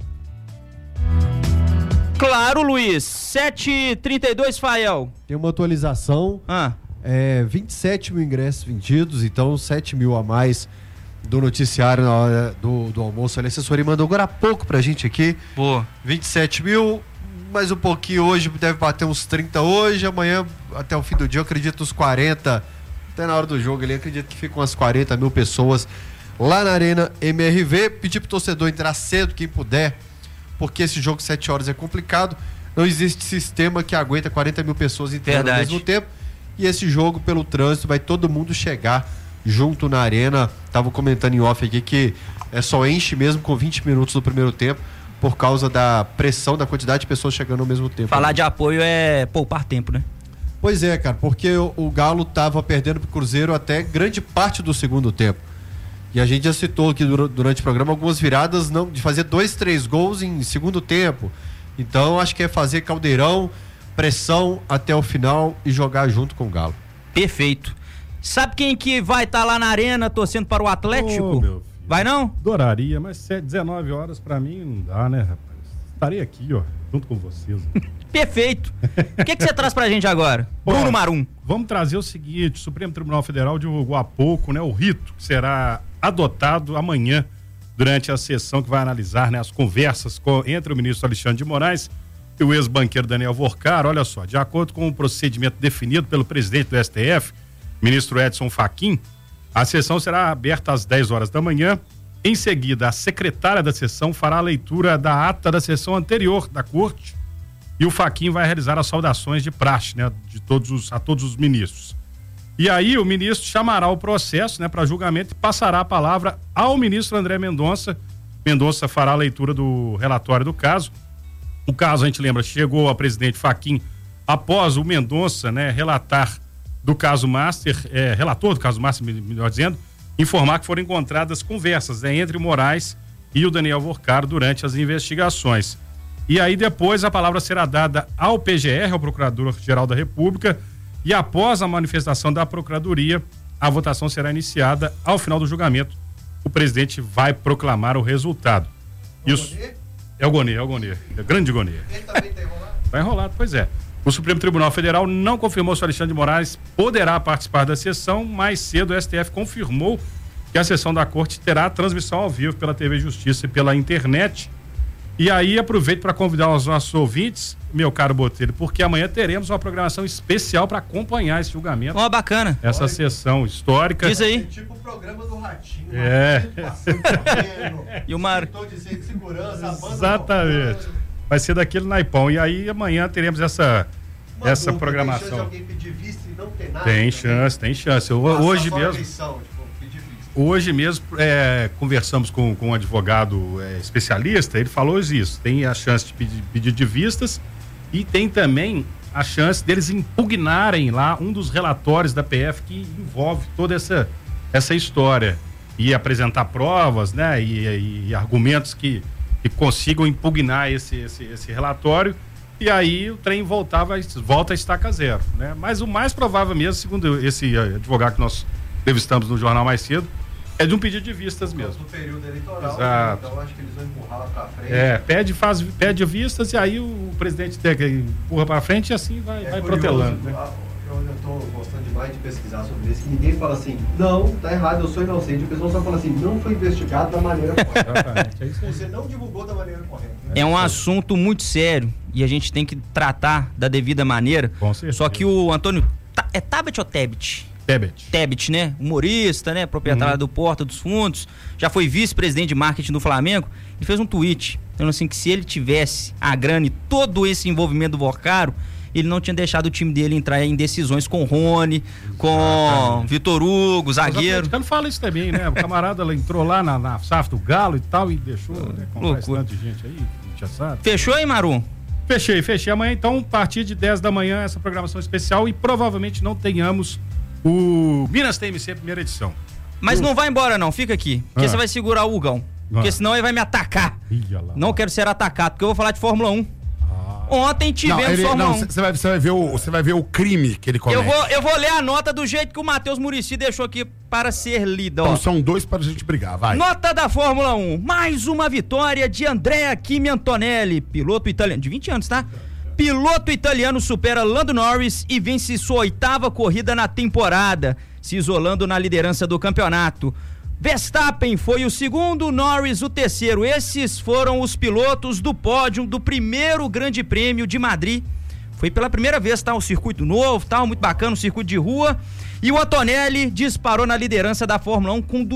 Claro, Luiz. 7h32, Fael. Tem uma atualização. 27 mil ingressos vendidos, então 7 mil a mais do noticiário na hora do almoço. A assessoria mandou agora há pouco pra gente aqui. 27 mil, mais um pouquinho hoje, deve bater uns 30 hoje, amanhã até o fim do dia eu acredito uns 40, até na hora do jogo ali, acredito que ficam umas 40 mil pessoas lá na Arena MRV. Pedir pro torcedor entrar cedo, quem puder, porque esse jogo 7 horas é complicado, não existe sistema que aguenta 40 mil pessoas entrando ao mesmo tempo, e esse jogo pelo trânsito vai todo mundo chegar junto na arena. Tava comentando em off aqui que só enche mesmo com 20 minutos do primeiro tempo por causa da pressão, da quantidade de pessoas chegando ao mesmo tempo. Falar de apoio é poupar tempo, né? Pois é, cara, porque o Galo tava perdendo pro Cruzeiro até grande parte do segundo tempo. E a gente já citou aqui durante o programa algumas viradas de fazer 2, 3 gols em segundo tempo. Então acho que é fazer caldeirão, pressão até o final e jogar junto com o Galo. Perfeito. Sabe quem que vai estar lá na arena torcendo para o Atlético? Vai não? Adoraria, mas 19 horas pra mim não dá, né, rapaz? Estarei aqui, junto com vocês. Perfeito. O que você traz pra gente agora? Bruno Marum. Vamos trazer o seguinte: o Supremo Tribunal Federal divulgou há pouco, o rito que será adotado amanhã durante a sessão que vai analisar, as conversas entre o ministro Alexandre de Moraes e o ex-banqueiro Daniel Vorcar. Olha só, de acordo com o procedimento definido pelo presidente do STF, ministro Edson Fachin, a sessão será aberta às 10 horas da manhã. Em seguida, a secretária da sessão fará a leitura da ata da sessão anterior da corte e o Fachin vai realizar as saudações de praxe, a todos os ministros. E aí o ministro chamará o processo, para julgamento e passará a palavra ao ministro André Mendonça. Mendonça fará a leitura do relatório do caso. O caso, a gente lembra, chegou ao presidente Fachin após o Mendonça, relatar do caso Master, relator do caso Master, melhor dizendo, informar que foram encontradas conversas entre o Moraes e o Daniel Vorcar durante as investigações. E aí depois a palavra será dada ao PGR, ao Procurador-Geral da República, e após a manifestação da Procuradoria, a votação será iniciada. Ao final do julgamento, o presidente vai proclamar o resultado. Isso é o Gonê, é o grande Gonê. Ele também tá enrolado? Tá enrolado, pois é. O Supremo Tribunal Federal não confirmou se o Alexandre de Moraes poderá participar da sessão. Mais cedo o STF confirmou que a sessão da corte terá transmissão ao vivo pela TV Justiça e pela internet. E aí aproveito para convidar os nossos ouvintes, meu caro Botelho, porque amanhã teremos uma programação especial para acompanhar esse julgamento. Bacana. Essa sessão histórica. Diz aí. Tipo o programa do Ratinho. E o Mar... Exatamente. Vai ser daquele naipão. E aí amanhã teremos essa programação. Tem chance de alguém pedir vista e não ter nada? Tem chance. Hoje mesmo conversamos com um advogado especialista, ele falou isso, tem a chance de pedir de vistas e tem também a chance deles impugnarem lá um dos relatórios da PF que envolve toda essa história e apresentar provas, e argumentos que consigam impugnar esse relatório, e aí o trem volta a estaca zero, Mas o mais provável mesmo, segundo esse advogado que nós entrevistamos no Jornal mais cedo, é de um pedido de vistas mesmo. Do período eleitoral. Exato. Então acho que eles vão empurrar lá pra frente. Pede vistas e aí o presidente empurra pra frente e assim vai protelando. Eu tô gostando demais de pesquisar sobre isso, que ninguém fala assim, não, tá errado, eu sou inocente. O pessoal só fala assim, não foi investigado da maneira correta. Exatamente, é isso aí. Você não divulgou da maneira correta. É um assunto muito sério e a gente tem que tratar da devida maneira. Com certeza. Só que o Antônio, é Tabet ou Tebet? Tebet, né? Humorista, né? Proprietário do Porta dos Fundos, já foi vice-presidente de marketing do Flamengo. Ele fez um tweet, falando assim que se ele tivesse a grana e todo esse envolvimento do Vocaro, ele não tinha deixado o time dele entrar em decisões com o Rony, com Vitor Hugo, zagueiro. Não fala isso também, né? O camarada entrou lá na SAF do Galo e tal e deixou, né? Com bastante gente aí, a gente já sabe. Fechou aí, Marum? Fechei. Amanhã, então, a partir de 10 da manhã, essa programação especial e provavelmente não tenhamos o Minas TMC primeira edição. Mas não vai embora não, fica aqui, porque você vai segurar o Hugão, porque senão ele vai me atacar. Não quero ser atacado, porque eu vou falar de Fórmula 1. Ontem tivemos Fórmula 1. Você vai ver o crime que ele comete. Eu vou ler a nota do jeito que o Matheus Muricy deixou aqui para ser lida. Então são 2 para a gente brigar, vai. Nota da Fórmula 1. Mais uma vitória de Andrea Kimi Antonelli, piloto italiano, de 20 anos, tá? Piloto italiano supera Lando Norris e vence sua 8ª corrida na temporada, se isolando na liderança do campeonato. Verstappen foi o segundo, Norris o terceiro. Esses foram os pilotos do pódio do primeiro Grande Prêmio de Madrid. Foi pela primeira vez, tá? Um circuito novo, tá? Muito bacana, um circuito de rua. E o Antonelli disparou na liderança da Fórmula 1 com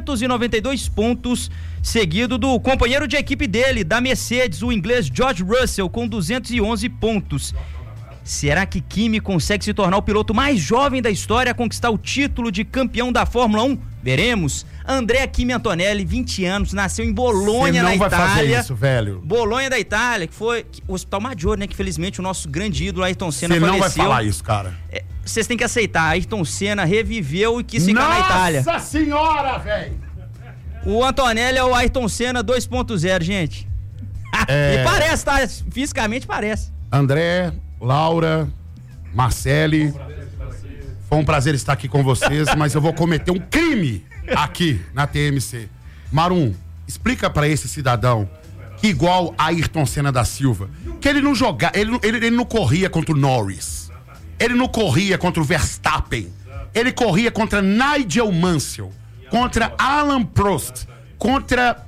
292 pontos, seguido do companheiro de equipe dele, da Mercedes, o inglês George Russell, com 211 pontos. Será que Kimi consegue se tornar o piloto mais jovem da história a conquistar o título de campeão da Fórmula 1? Veremos. Andrea Kimi Antonelli, 20 anos, nasceu em Bolonha, na Itália. Você não vai fazer isso, velho. Bolonha da Itália, que foi o Hospital Maggiore, né? Que felizmente o nosso grande ídolo Ayrton Senna faleceu. Você não vai falar isso, cara. Vocês têm que aceitar. Ayrton Senna reviveu e quis ficar na Itália. Nossa senhora, velho! O Antonelli é o Ayrton Senna 2.0, gente. E parece, tá? Fisicamente parece. André, Laura, Marcele, foi um prazer estar aqui com vocês, mas eu vou cometer um crime aqui na TMC. Marum, explica pra esse cidadão que igual a Ayrton Senna da Silva, que ele não jogava, ele não corria contra o Norris, ele não corria contra o Verstappen, ele corria contra Nigel Mansell, contra Alan Prost, contra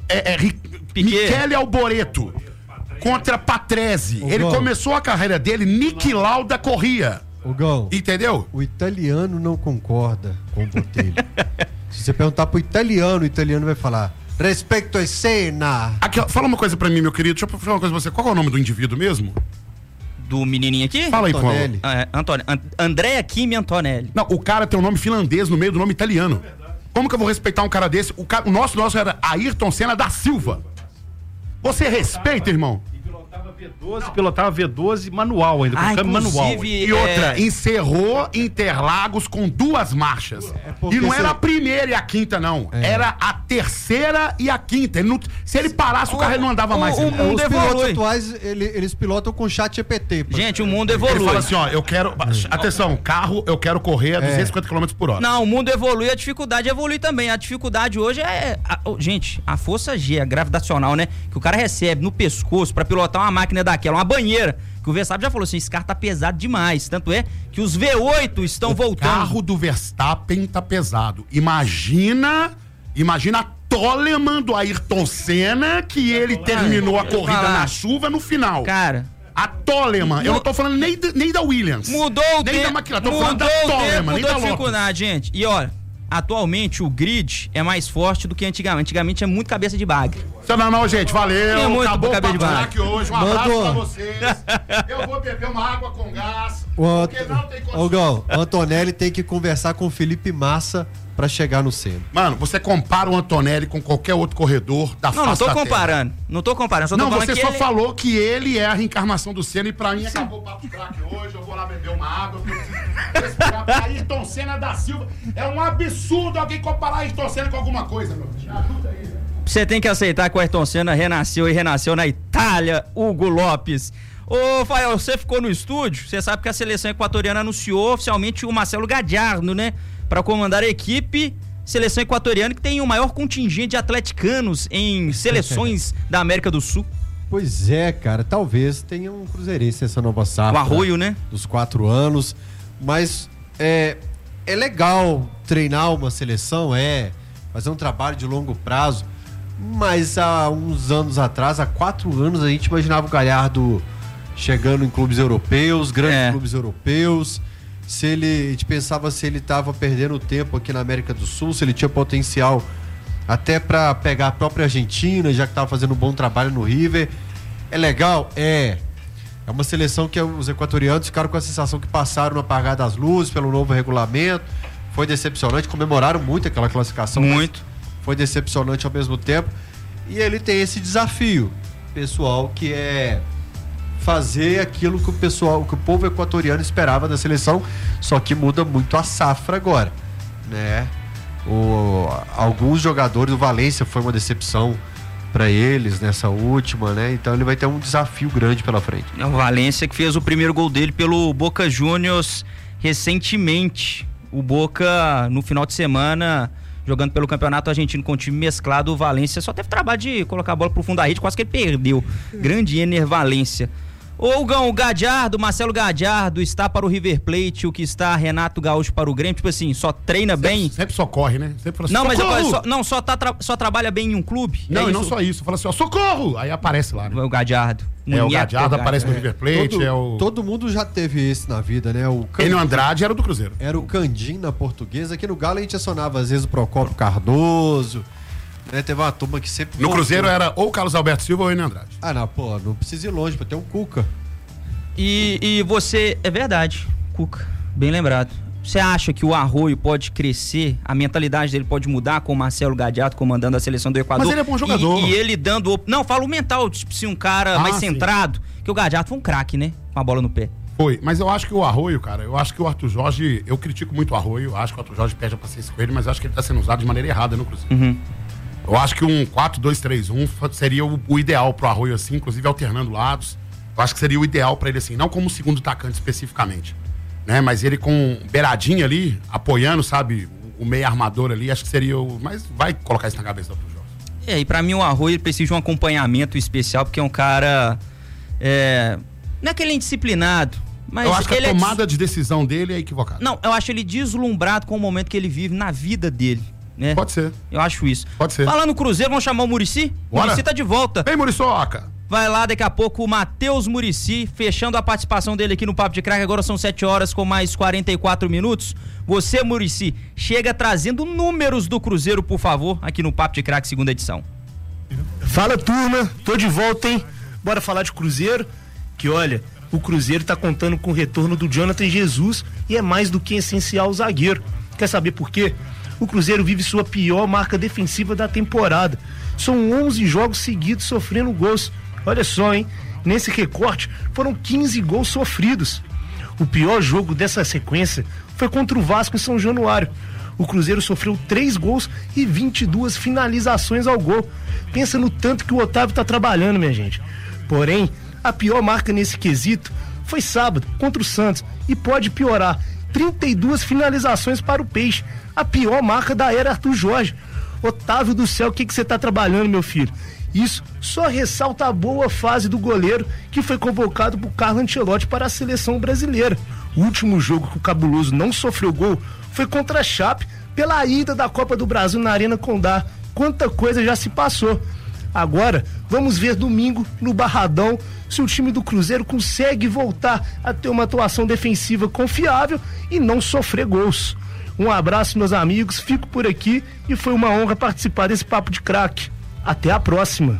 Michele Alboreto, contra Patrese. Ele começou a carreira dele, Niki Lauda corria. Gão, entendeu? O italiano não concorda com o Botelho. Se você perguntar pro italiano, o italiano vai falar: respeito a Senna. Aqui, ó, fala uma coisa pra mim, meu querido. Deixa eu falar uma coisa pra você. Qual é o nome do indivíduo mesmo? Do menininho aqui? Fala aí, Antonelli. Andrea Kimi Antonelli. Não, o cara tem um nome finlandês no meio do nome italiano. Como que eu vou respeitar um cara desse? O nosso era Ayrton Senna da Silva. Você respeita, irmão? Pilotava V12 manual ainda, com câmbio manual. E outra, encerrou Interlagos com 2 marchas. E não era a primeira e a quinta, não. Era a terceira e a quinta. Se ele parasse, o carro não andava mais. Os pilotos atuais, eles pilotam com chat GPT. Gente, o mundo evolui. Ele fala assim, ó, eu quero... Atenção, carro, eu quero correr a 250 km por hora. Não, o mundo evolui, a dificuldade evolui também. A dificuldade hoje gente, a força G, a gravitacional, né? Que o cara recebe no pescoço pra pilotar uma máquina daquela, uma banheira, que o Verstappen já falou assim, esse carro tá pesado demais, tanto é que os V8 estão voltando. O carro do Verstappen tá pesado. Imagina a Toleman do Ayrton Senna, que ele terminou a corrida na chuva no final. Cara, a Toleman, eu não tô falando nem da Williams. Mudou o nem da McLaren, tô falando da Toleman, nem da Lotus. Dificuldade, gente. E olha, atualmente o grid é mais forte do que antigamente. Antigamente é muito cabeça de bagre. Não, gente, valeu. Muito acabou o cabeça de bagre. aqui hoje. Um abraço pra vocês. Eu vou beber uma água com gás. Porque não tem condição. Gão, o Antonelli tem que conversar com o Felipe Massa pra chegar no Senna. Mano, você compara o Antonelli com qualquer outro corredor da face da terra. Não tô comparando. Não tô comparando. Só tô falando você que só falou que ele é a reencarnação do Senna e pra mim acabou o papo craque hoje. Eu vou lá beber uma água. Ayrton Senna da Silva. É um absurdo alguém comparar Ayrton Senna com alguma coisa, meu. Me ajuda aí, velho. Você tem que aceitar que o Ayrton Senna renasceu na Itália, Hugo Lopes. Ô, Fael, você ficou no estúdio? Você sabe que a seleção equatoriana anunciou oficialmente o Marcelo Gadiardo, né? Para comandar a equipe. Seleção equatoriana que tem o maior contingente de atleticanos em seleções da América do Sul. Pois é, cara. Talvez tenha um cruzeirense essa nova safra. O Arroio, né? Dos 4 anos. Mas é legal treinar uma seleção, fazer um trabalho de longo prazo. Mas há uns anos atrás, há 4 anos, a gente imaginava o Galhardo chegando em clubes europeus, grandes clubes europeus. a gente pensava se ele estava perdendo tempo aqui na América do Sul, se ele tinha potencial até para pegar a própria Argentina, já que estava fazendo um bom trabalho no River. É legal? É uma seleção que os equatorianos ficaram com a sensação que passaram no apagar das luzes pelo novo regulamento. Foi decepcionante, comemoraram muito aquela classificação. Muito. Foi decepcionante ao mesmo tempo. E ele tem esse desafio pessoal, que é fazer aquilo que o povo equatoriano esperava da seleção, só que muda muito a safra agora, né? Alguns jogadores, o Valência foi uma decepção para eles nessa última, né? Então ele vai ter um desafio grande pela frente. É o Valência que fez o primeiro gol dele pelo Boca Juniors recentemente. O Boca, no final de semana, jogando pelo Campeonato Argentino com o time mesclado, o Valência só teve trabalho de colocar a bola pro fundo da rede, quase que ele perdeu. Grande Ener Valência. Ô, Gão, o Marcelo Gadiardo está para o River Plate, o que está Renato Gaúcho para o Grêmio, tipo assim, só treina bem. Sempre só corre, né? Sempre fala assim, não, socorro! só trabalha bem em um clube. Não, e não só isso, fala assim, ó, socorro! Aí aparece lá, né? O Gadiardo. O Gadiardo aparece no River Plate, todo mundo já teve esse na vida, né? O Enio Andrade era do Cruzeiro. Era o Candim na Portuguesa, aqui no Galo a gente acionava às vezes o Procópio Cardoso, né? Teve uma turma que sempre... No Cruzeiro era ou o Carlos Alberto Silva ou o Enio Andrade. Não precisa ir longe pra ter um Cuca. E você, é verdade, Cuca, bem lembrado. Você acha que o Arroio pode crescer, a mentalidade dele pode mudar com o Marcelo Gadiardo comandando a seleção do Equador? Mas ele é bom jogador. E ele dando... Não, falo o mental, tipo, se um cara mais centrado, que o Gadiardo foi um craque, né? Com a bola no pé. Foi, mas eu acho que o Arroio, cara, eu acho que o Arthur Jorge, eu critico muito o Arroio, eu acho que o Arthur Jorge perde a paciência com ele, mas eu acho que ele tá sendo usado de maneira errada no Cruzeiro. Uhum. Eu acho que um 4-2-3-1 seria o ideal pro Arroio, assim, inclusive alternando lados. Eu acho que seria o ideal pra ele, assim, não como segundo atacante especificamente, né? Mas ele com beiradinha ali, apoiando, sabe, o meio armador ali, acho que seria o... Mas vai colocar isso na cabeça do Arthur Jorge. E pra mim o Arroio precisa de um acompanhamento especial, porque é um cara... Não é que ele é indisciplinado, mas... Eu acho que a tomada de decisão dele é equivocada. Não, eu acho ele deslumbrado com o momento que ele vive na vida dele, né? Pode ser. Eu acho isso. Pode ser. Falando no Cruzeiro, vamos chamar o Muricy? O Muricy tá de volta. Vem, Muriçoca! Vai lá daqui a pouco o Matheus Muricy, fechando a participação dele aqui no Papo de Craque. Agora são 7 horas com mais 44 minutos. Você, Muricy, chega trazendo números do Cruzeiro, por favor, aqui no Papo de Craque, segunda edição. Fala, turma, tô de volta, hein? Bora falar de Cruzeiro, que olha, o Cruzeiro tá contando com o retorno do Jonathan Jesus e é mais do que essencial o zagueiro. Quer saber por quê? O Cruzeiro vive sua pior marca defensiva da temporada. São 11 jogos seguidos sofrendo gols. Olha só, hein? Nesse recorte foram 15 gols sofridos. O pior jogo dessa sequência foi contra o Vasco em São Januário. O Cruzeiro sofreu 3 gols e 22 finalizações ao gol. Pensa no tanto que o Otávio tá trabalhando, minha gente. Porém, a pior marca nesse quesito foi sábado contra o Santos e pode piorar. 32 finalizações para o Peixe. A pior marca da era Arthur Jorge. Otávio do céu, o que você tá trabalhando, meu filho? Isso só ressalta a boa fase do goleiro que foi convocado por Carlo Ancelotti para a seleção brasileira. O último jogo que o Cabuloso não sofreu gol foi contra a Chape pela ida da Copa do Brasil na Arena Condá. Quanta coisa já se passou. Agora, vamos ver domingo no Barradão se o time do Cruzeiro consegue voltar a ter uma atuação defensiva confiável e não sofrer gols. Um abraço, meus amigos, fico por aqui e foi uma honra participar desse Papo de Craque. Até a próxima.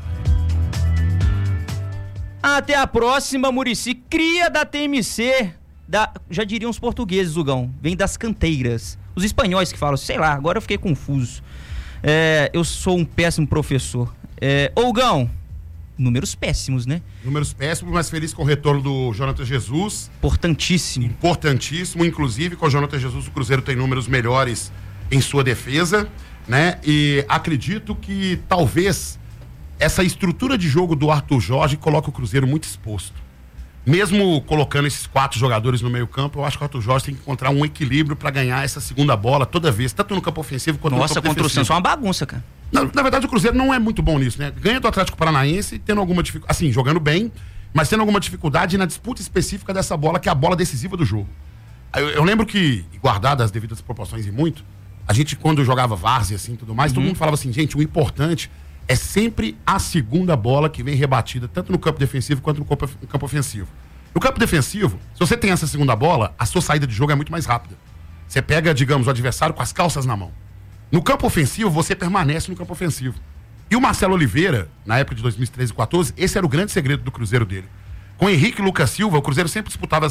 Até a próxima, Muricy. Cria da TMC, já diriam os portugueses, Zugão, vem das canteiras. Os espanhóis que falam, sei lá, agora eu fiquei confuso. Eu sou um péssimo professor. Gão, números péssimos, né? Números péssimos, mas feliz com o retorno do Jonathan Jesus. Importantíssimo. Importantíssimo, inclusive com o Jonathan Jesus o Cruzeiro tem números melhores em sua defesa, né? E acredito que talvez essa estrutura de jogo do Arthur Jorge coloque o Cruzeiro muito exposto. Mesmo colocando esses 4 jogadores no meio campo, eu acho que o Arthur Jorge tem que encontrar um equilíbrio para ganhar essa segunda bola toda vez, tanto no campo ofensivo quanto no campo defensivo. Nossa, contra o Santos é uma bagunça, cara. Na verdade, o Cruzeiro não é muito bom nisso, né? Ganha do Atlético Paranaense, tendo alguma dificuldade, assim, jogando bem, mas tendo alguma dificuldade na disputa específica dessa bola, que é a bola decisiva do jogo. Eu lembro que, guardadas as devidas proporções e muito, a gente, quando jogava várzea, assim, tudo mais, todo mundo falava assim, gente, o importante é sempre a segunda bola que vem rebatida, tanto no campo defensivo quanto no campo ofensivo. No campo defensivo, se você tem essa segunda bola, a sua saída de jogo é muito mais rápida. Você pega, digamos, o adversário com as calças na mão. No campo ofensivo, você permanece no campo ofensivo. E o Marcelo Oliveira, na época de 2013 e 2014, esse era o grande segredo do Cruzeiro dele. Com Henrique e Lucas Silva, o Cruzeiro sempre disputava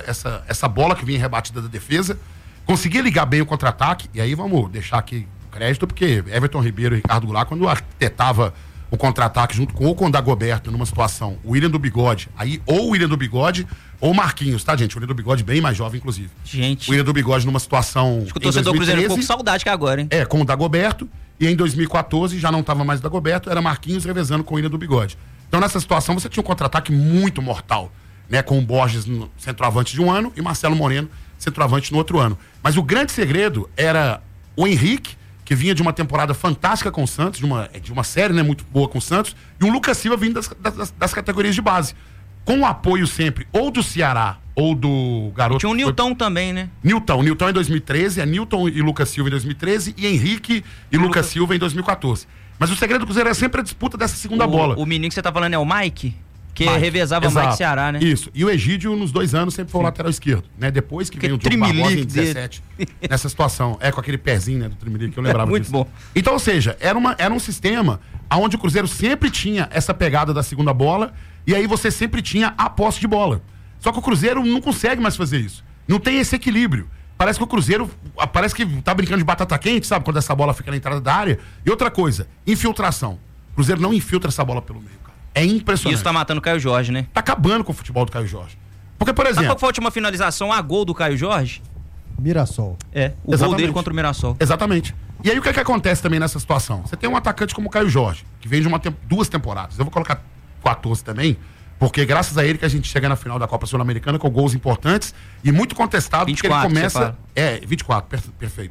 essa bola que vinha rebatida da defesa, conseguia ligar bem o contra-ataque, e aí vamos deixar aqui o crédito, porque Everton Ribeiro e Ricardo Goulart, quando arquitetava o contra-ataque junto com o Dagoberto numa situação, o William do Bigode, aí ou o William do Bigode ou o Marquinhos, tá, gente? O William do Bigode bem mais jovem, inclusive. Gente. O William do Bigode numa situação. Acho que o torcedor Cruzeiro ficou com saudade que agora, hein? Com o Dagoberto, e em 2014 já não tava mais o Dagoberto, era Marquinhos revezando com o William do Bigode. Então nessa situação você tinha um contra-ataque muito mortal, né? Com o Borges no centroavante de um ano e Marcelo Moreno centroavante no outro ano. Mas o grande segredo era o Henrique, que vinha de uma temporada fantástica com o Santos, de uma série, né, muito boa com o Santos, e o Lucas Silva vindo das categorias de base. Com o apoio sempre ou do Ceará ou do garoto... Tinha o Nilton também, né? Nilton em 2013, Nilton e Lucas Silva em 2013 e Henrique e Lucas Silva em 2014. Mas o segredo do Cruzeiro é sempre a disputa dessa segunda bola. O menino que você tá falando é o Mike? Que revezava Mike Ceará, né? Isso. E o Egídio, nos 2 anos, sempre foi o lateral esquerdo, né? Depois que veio o Diogo Barbosa em 17, nessa situação. Com aquele pezinho, né, do Trimilique, que eu lembrava muito disso. Bom. Então, ou seja, era um sistema onde o Cruzeiro sempre tinha essa pegada da segunda bola e aí você sempre tinha a posse de bola. Só que o Cruzeiro não consegue mais fazer isso. Não tem esse equilíbrio. Parece que o Cruzeiro, parece que tá brincando de batata quente, sabe? Quando essa bola fica na entrada da área. E outra coisa, infiltração. O Cruzeiro não infiltra essa bola pelo meio. É impressionante. Isso tá matando o Caio Jorge, né? Tá acabando com o futebol do Caio Jorge. Porque, por exemplo... Qual foi a última finalização a gol do Caio Jorge? Mirassol. O gol dele contra o Mirassol. Exatamente. E aí o que acontece também nessa situação? Você tem um atacante como o Caio Jorge, que vem de 2 temporadas. Eu vou colocar 14 também, porque graças a ele que a gente chega na final da Copa Sul-Americana com gols importantes e muito contestado, 24, porque ele começa... 24, perfeito.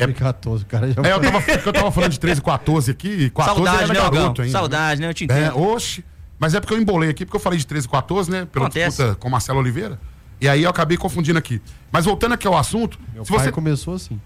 14, cara. Já eu tava falando de 13 e 14 aqui. 14 saudade, né, garoto ainda. Saudade, né? Eu te entendo. Oxe. Mas é porque eu embolei aqui, porque eu falei de 13 e 14, né? Pela disputa com o Marcelo Oliveira. E aí eu acabei confundindo aqui. Mas voltando aqui ao assunto... Meu pai começou assim.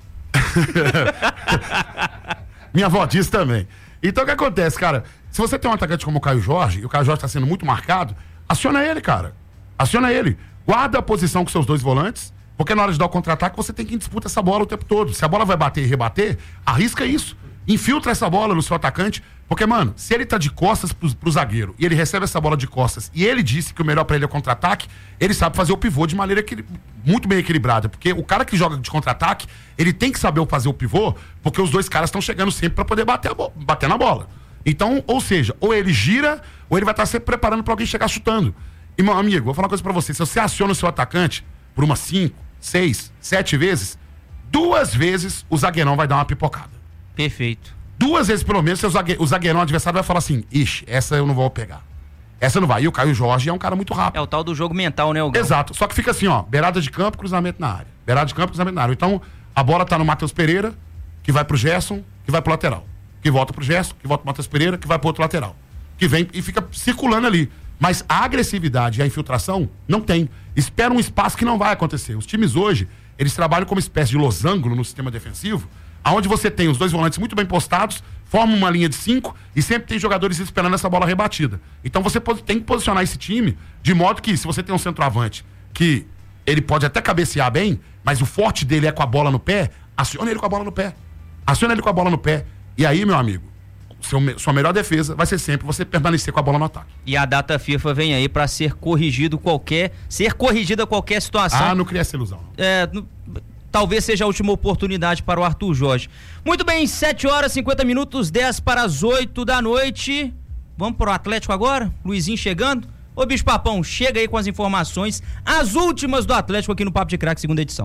Minha avó disse também. Então o que acontece, cara? Se você tem um atacante como o Caio Jorge, e o Caio Jorge tá sendo muito marcado, aciona ele, cara. Aciona ele. Guarda a posição com seus 2 volantes, porque na hora de dar o contra-ataque você tem que disputar essa bola o tempo todo. Se a bola vai bater e rebater, arrisca isso. Infiltra essa bola no seu atacante, porque, mano, se ele tá de costas pro zagueiro e ele recebe essa bola de costas e ele disse que o melhor pra ele é o contra-ataque, ele sabe fazer o pivô de maneira muito bem equilibrada, porque o cara que joga de contra-ataque, ele tem que saber fazer o pivô, porque os 2 caras estão chegando sempre pra poder bater na bola. Então, ou seja, ou ele gira, ou ele vai estar sempre preparando pra alguém chegar chutando. E, meu amigo, vou falar uma coisa pra você, se você aciona o seu atacante por umas 5, 6, 7 vezes, 2 vezes o zagueirão vai dar uma pipocada. Perfeito. 2 vezes pelo menos o zagueirão adversário vai falar assim, ixi, essa eu não vou pegar. Essa não vai. E o Caio Jorge é um cara muito rápido. É o tal do jogo mental, né, Gão? Exato. Só que fica assim, ó, beirada de campo, cruzamento na área. Beirada de campo, cruzamento na área. Então, a bola tá no Matheus Pereira, que vai pro Gerson, que vai pro lateral. Que volta pro Gerson, que volta pro Matheus Pereira, que vai pro outro lateral. Que vem e fica circulando ali. Mas a agressividade e a infiltração não tem. Espera um espaço que não vai acontecer. Os times hoje, eles trabalham como espécie de losango no sistema defensivo, aonde você tem os 2 volantes muito bem postados, formam uma linha de 5 e sempre tem jogadores esperando essa bola rebatida. Então você tem que posicionar esse time de modo que, se você tem um centroavante que ele pode até cabecear bem, mas o forte dele é com a bola no pé, aciona ele com a bola no pé. Aciona ele com a bola no pé. E aí, meu amigo, sua melhor defesa vai ser sempre você permanecer com a bola no ataque. E a data FIFA vem aí pra ser corrigida qualquer situação. Ah, não cria essa ilusão. Talvez seja a última oportunidade para o Arthur Jorge. Muito bem, 7h50, 10 para as 8 da noite. Vamos pro Atlético agora? Luizinho chegando. Ô, Bicho Papão, chega aí com as informações, as últimas do Atlético aqui no Papo de Craque, segunda edição.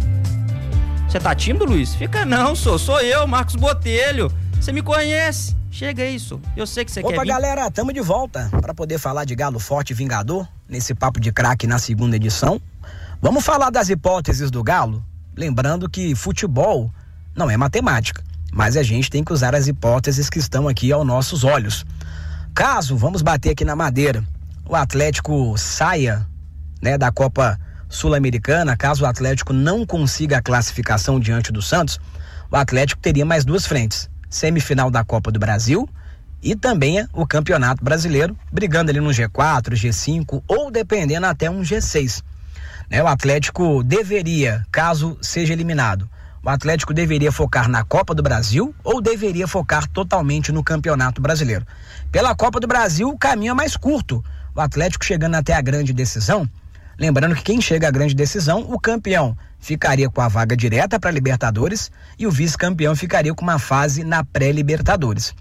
Você tá tímido, Luiz? Fica não, sou eu, Marcos Botelho. Você me conhece. Chega aí, eu sei que você quer vir. Opa, galera, tamo de volta para poder falar de Galo Forte e Vingador nesse Papo de Craque na segunda edição. Vamos falar das hipóteses do Galo? Lembrando que futebol não é matemática, mas a gente tem que usar as hipóteses que estão aqui aos nossos olhos. Caso, vamos bater aqui na madeira, o Atlético saia, né, da Copa Sul-Americana, caso o Atlético não consiga a classificação diante do Santos, o Atlético teria mais 2 frentes: semifinal da Copa do Brasil e também o Campeonato Brasileiro, brigando ali no G4, G5 ou dependendo até um G6. O Atlético deveria, caso seja eliminado, o Atlético deveria focar na Copa do Brasil ou deveria focar totalmente no Campeonato Brasileiro? Pela Copa do Brasil, o caminho é mais curto. O Atlético chegando até a grande decisão, lembrando que quem chega à grande decisão, o campeão ficaria com a vaga direta para a Libertadores e o vice-campeão ficaria com uma fase na pré-Libertadores.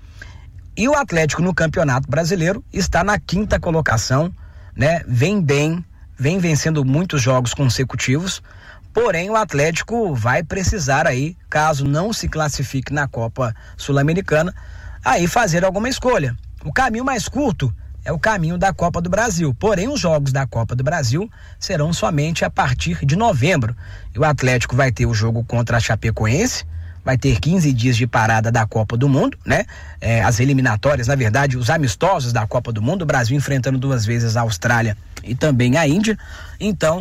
E o Atlético no Campeonato Brasileiro está na 5ª colocação, vem bem, vem vencendo muitos jogos consecutivos, porém o Atlético vai precisar aí, caso não se classifique na Copa Sul-Americana, aí fazer alguma escolha. O caminho mais curto é o caminho da Copa do Brasil, porém os jogos da Copa do Brasil serão somente a partir de novembro. E o Atlético vai ter o jogo contra a Chapecoense, vai ter 15 dias de parada da Copa do Mundo, as eliminatórias, na verdade, os amistosos da Copa do Mundo, o Brasil enfrentando 2 vezes a Austrália e também a Índia. Então,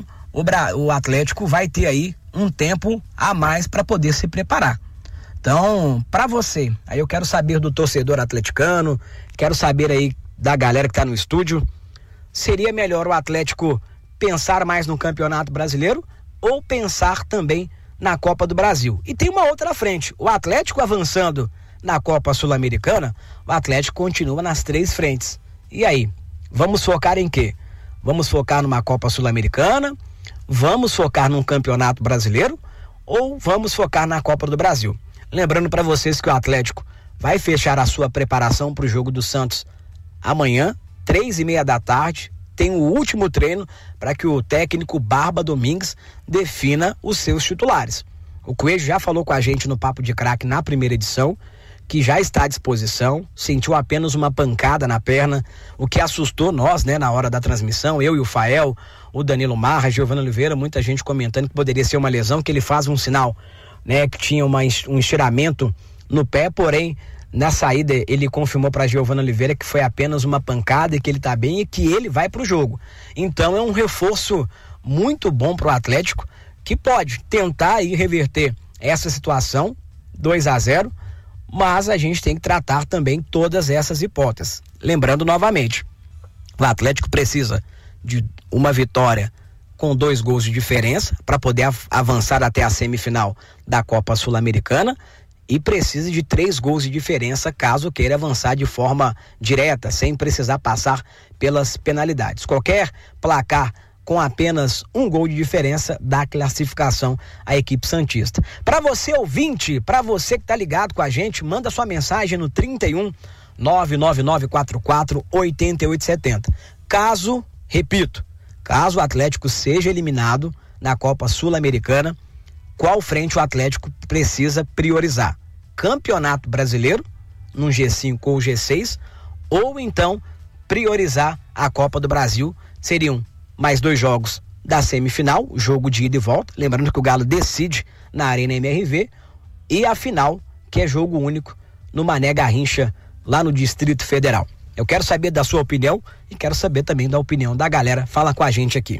o Atlético vai ter aí um tempo a mais para poder se preparar. Então, para você, aí eu quero saber do torcedor atleticano, quero saber aí da galera que tá no estúdio, seria melhor o Atlético pensar mais no Campeonato Brasileiro ou pensar também na Copa do Brasil? E tem uma outra frente, o Atlético avançando na Copa Sul-Americana, o Atlético continua nas 3 frentes. E aí, vamos focar em quê? Vamos focar numa Copa Sul-Americana? Vamos focar num Campeonato Brasileiro? Ou vamos focar na Copa do Brasil? Lembrando para vocês que o Atlético vai fechar a sua preparação para o jogo do Santos amanhã, 3:30 da tarde, tem o último treino para que o técnico Barba Domingues defina os seus titulares. O Coelho já falou com a gente no Papo de Craque na primeira edição, que já está à disposição, sentiu apenas uma pancada na perna, o que assustou nós, na hora da transmissão, eu e o Fael, o Danilo Marra, Giovana Oliveira, muita gente comentando que poderia ser uma lesão, que ele faz um sinal, que tinha um estiramento no pé, porém, na saída ele confirmou para Giovana Oliveira que foi apenas uma pancada e que ele está bem e que ele vai para o jogo. Então é um reforço muito bom para o Atlético, que pode tentar aí reverter essa situação, 2-0, mas a gente tem que tratar também todas essas hipóteses. Lembrando novamente, o Atlético precisa de uma vitória com 2 gols de diferença para poder avançar até a semifinal da Copa Sul-Americana e precisa de 3 gols de diferença caso queira avançar de forma direta, sem precisar passar pelas penalidades. Qualquer placar com apenas 1 gol de diferença dá classificação à equipe santista. Para você ouvinte, para você que tá ligado com a gente, manda sua mensagem no 31 99944 8870. Caso o Atlético seja eliminado na Copa Sul-Americana, qual frente o Atlético precisa priorizar? Campeonato Brasileiro, no G5 ou G6, ou então priorizar a Copa do Brasil? Seriam mais 2 jogos da semifinal, jogo de ida e volta, lembrando que o Galo decide na Arena MRV, e a final, que é jogo único no Mané Garrincha, lá no Distrito Federal. Eu quero saber da sua opinião e quero saber também da opinião da galera. Fala com a gente aqui.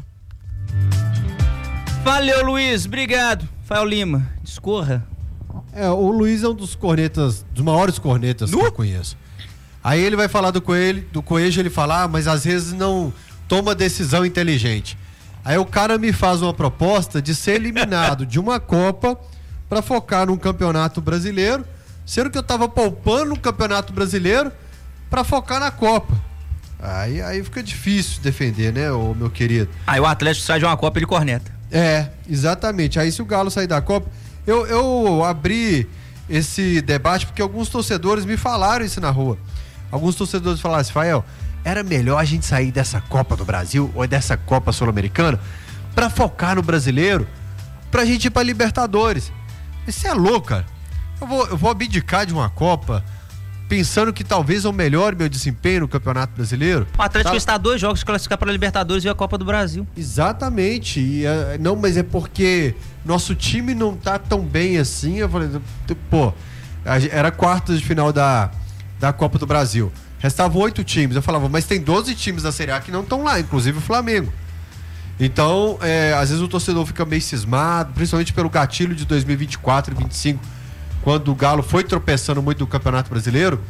Valeu, Luiz, obrigado. Fael Lima, discorra. O Luiz é um dos maiores cornetas que eu conheço. Aí ele vai falar do Coelho, ele fala, mas às vezes não toma decisão inteligente. Aí o cara me faz uma proposta de ser eliminado de uma Copa para focar num Campeonato Brasileiro, sendo que eu tava poupando no Campeonato Brasileiro para focar na Copa. Aí fica difícil defender, né, meu querido? Aí o Atlético sai de uma Copa e ele corneta. Exatamente. Aí se o Galo sair da Copa, eu abri esse debate porque alguns torcedores me falaram isso na rua. Alguns torcedores falaram assim, Fael, era melhor a gente sair dessa Copa do Brasil ou dessa Copa Sul-Americana pra focar no brasileiro, pra gente ir pra Libertadores. Isso é louco, cara. Eu vou abdicar de uma Copa pensando que talvez eu melhore meu desempenho no Campeonato Brasileiro. O Atlético está a 2 jogos de classificar para a Libertadores e a Copa do Brasil. Exatamente. Não, mas é porque nosso time não tá tão bem assim. Eu falei, era quartas de final da Copa do Brasil. Restavam 8 times. Eu falava, mas tem 12 times da Série A que não estão lá, inclusive o Flamengo. Então, às vezes o torcedor fica meio cismado, principalmente pelo gatilho de 2024 e 2025, quando o Galo foi tropeçando muito no Campeonato Brasileiro,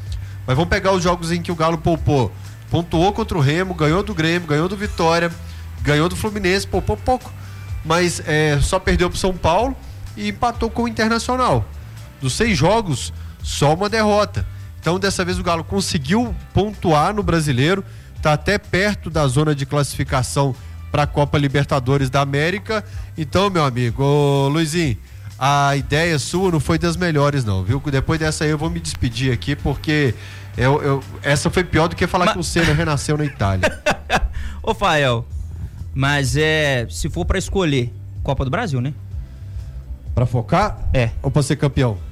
Mas vamos pegar os jogos em que o Galo poupou. Pontuou contra o Remo, ganhou do Grêmio, ganhou do Vitória, ganhou do Fluminense, poupou pouco. Mas só perdeu pro São Paulo e empatou com o Internacional. Dos 6 jogos, só uma derrota. Então, dessa vez o Galo conseguiu pontuar no Brasileiro, tá até perto da zona de classificação para a Copa Libertadores da América. Então, meu amigo, Luizinho, a ideia sua não foi das melhores não, viu? Depois dessa aí eu vou me despedir aqui, porque essa foi pior do que falar que o Senna renasceu na Itália. Ô, Fael, mas se for para escolher, Copa do Brasil, né? Pra focar? É. Ou pra ser campeão?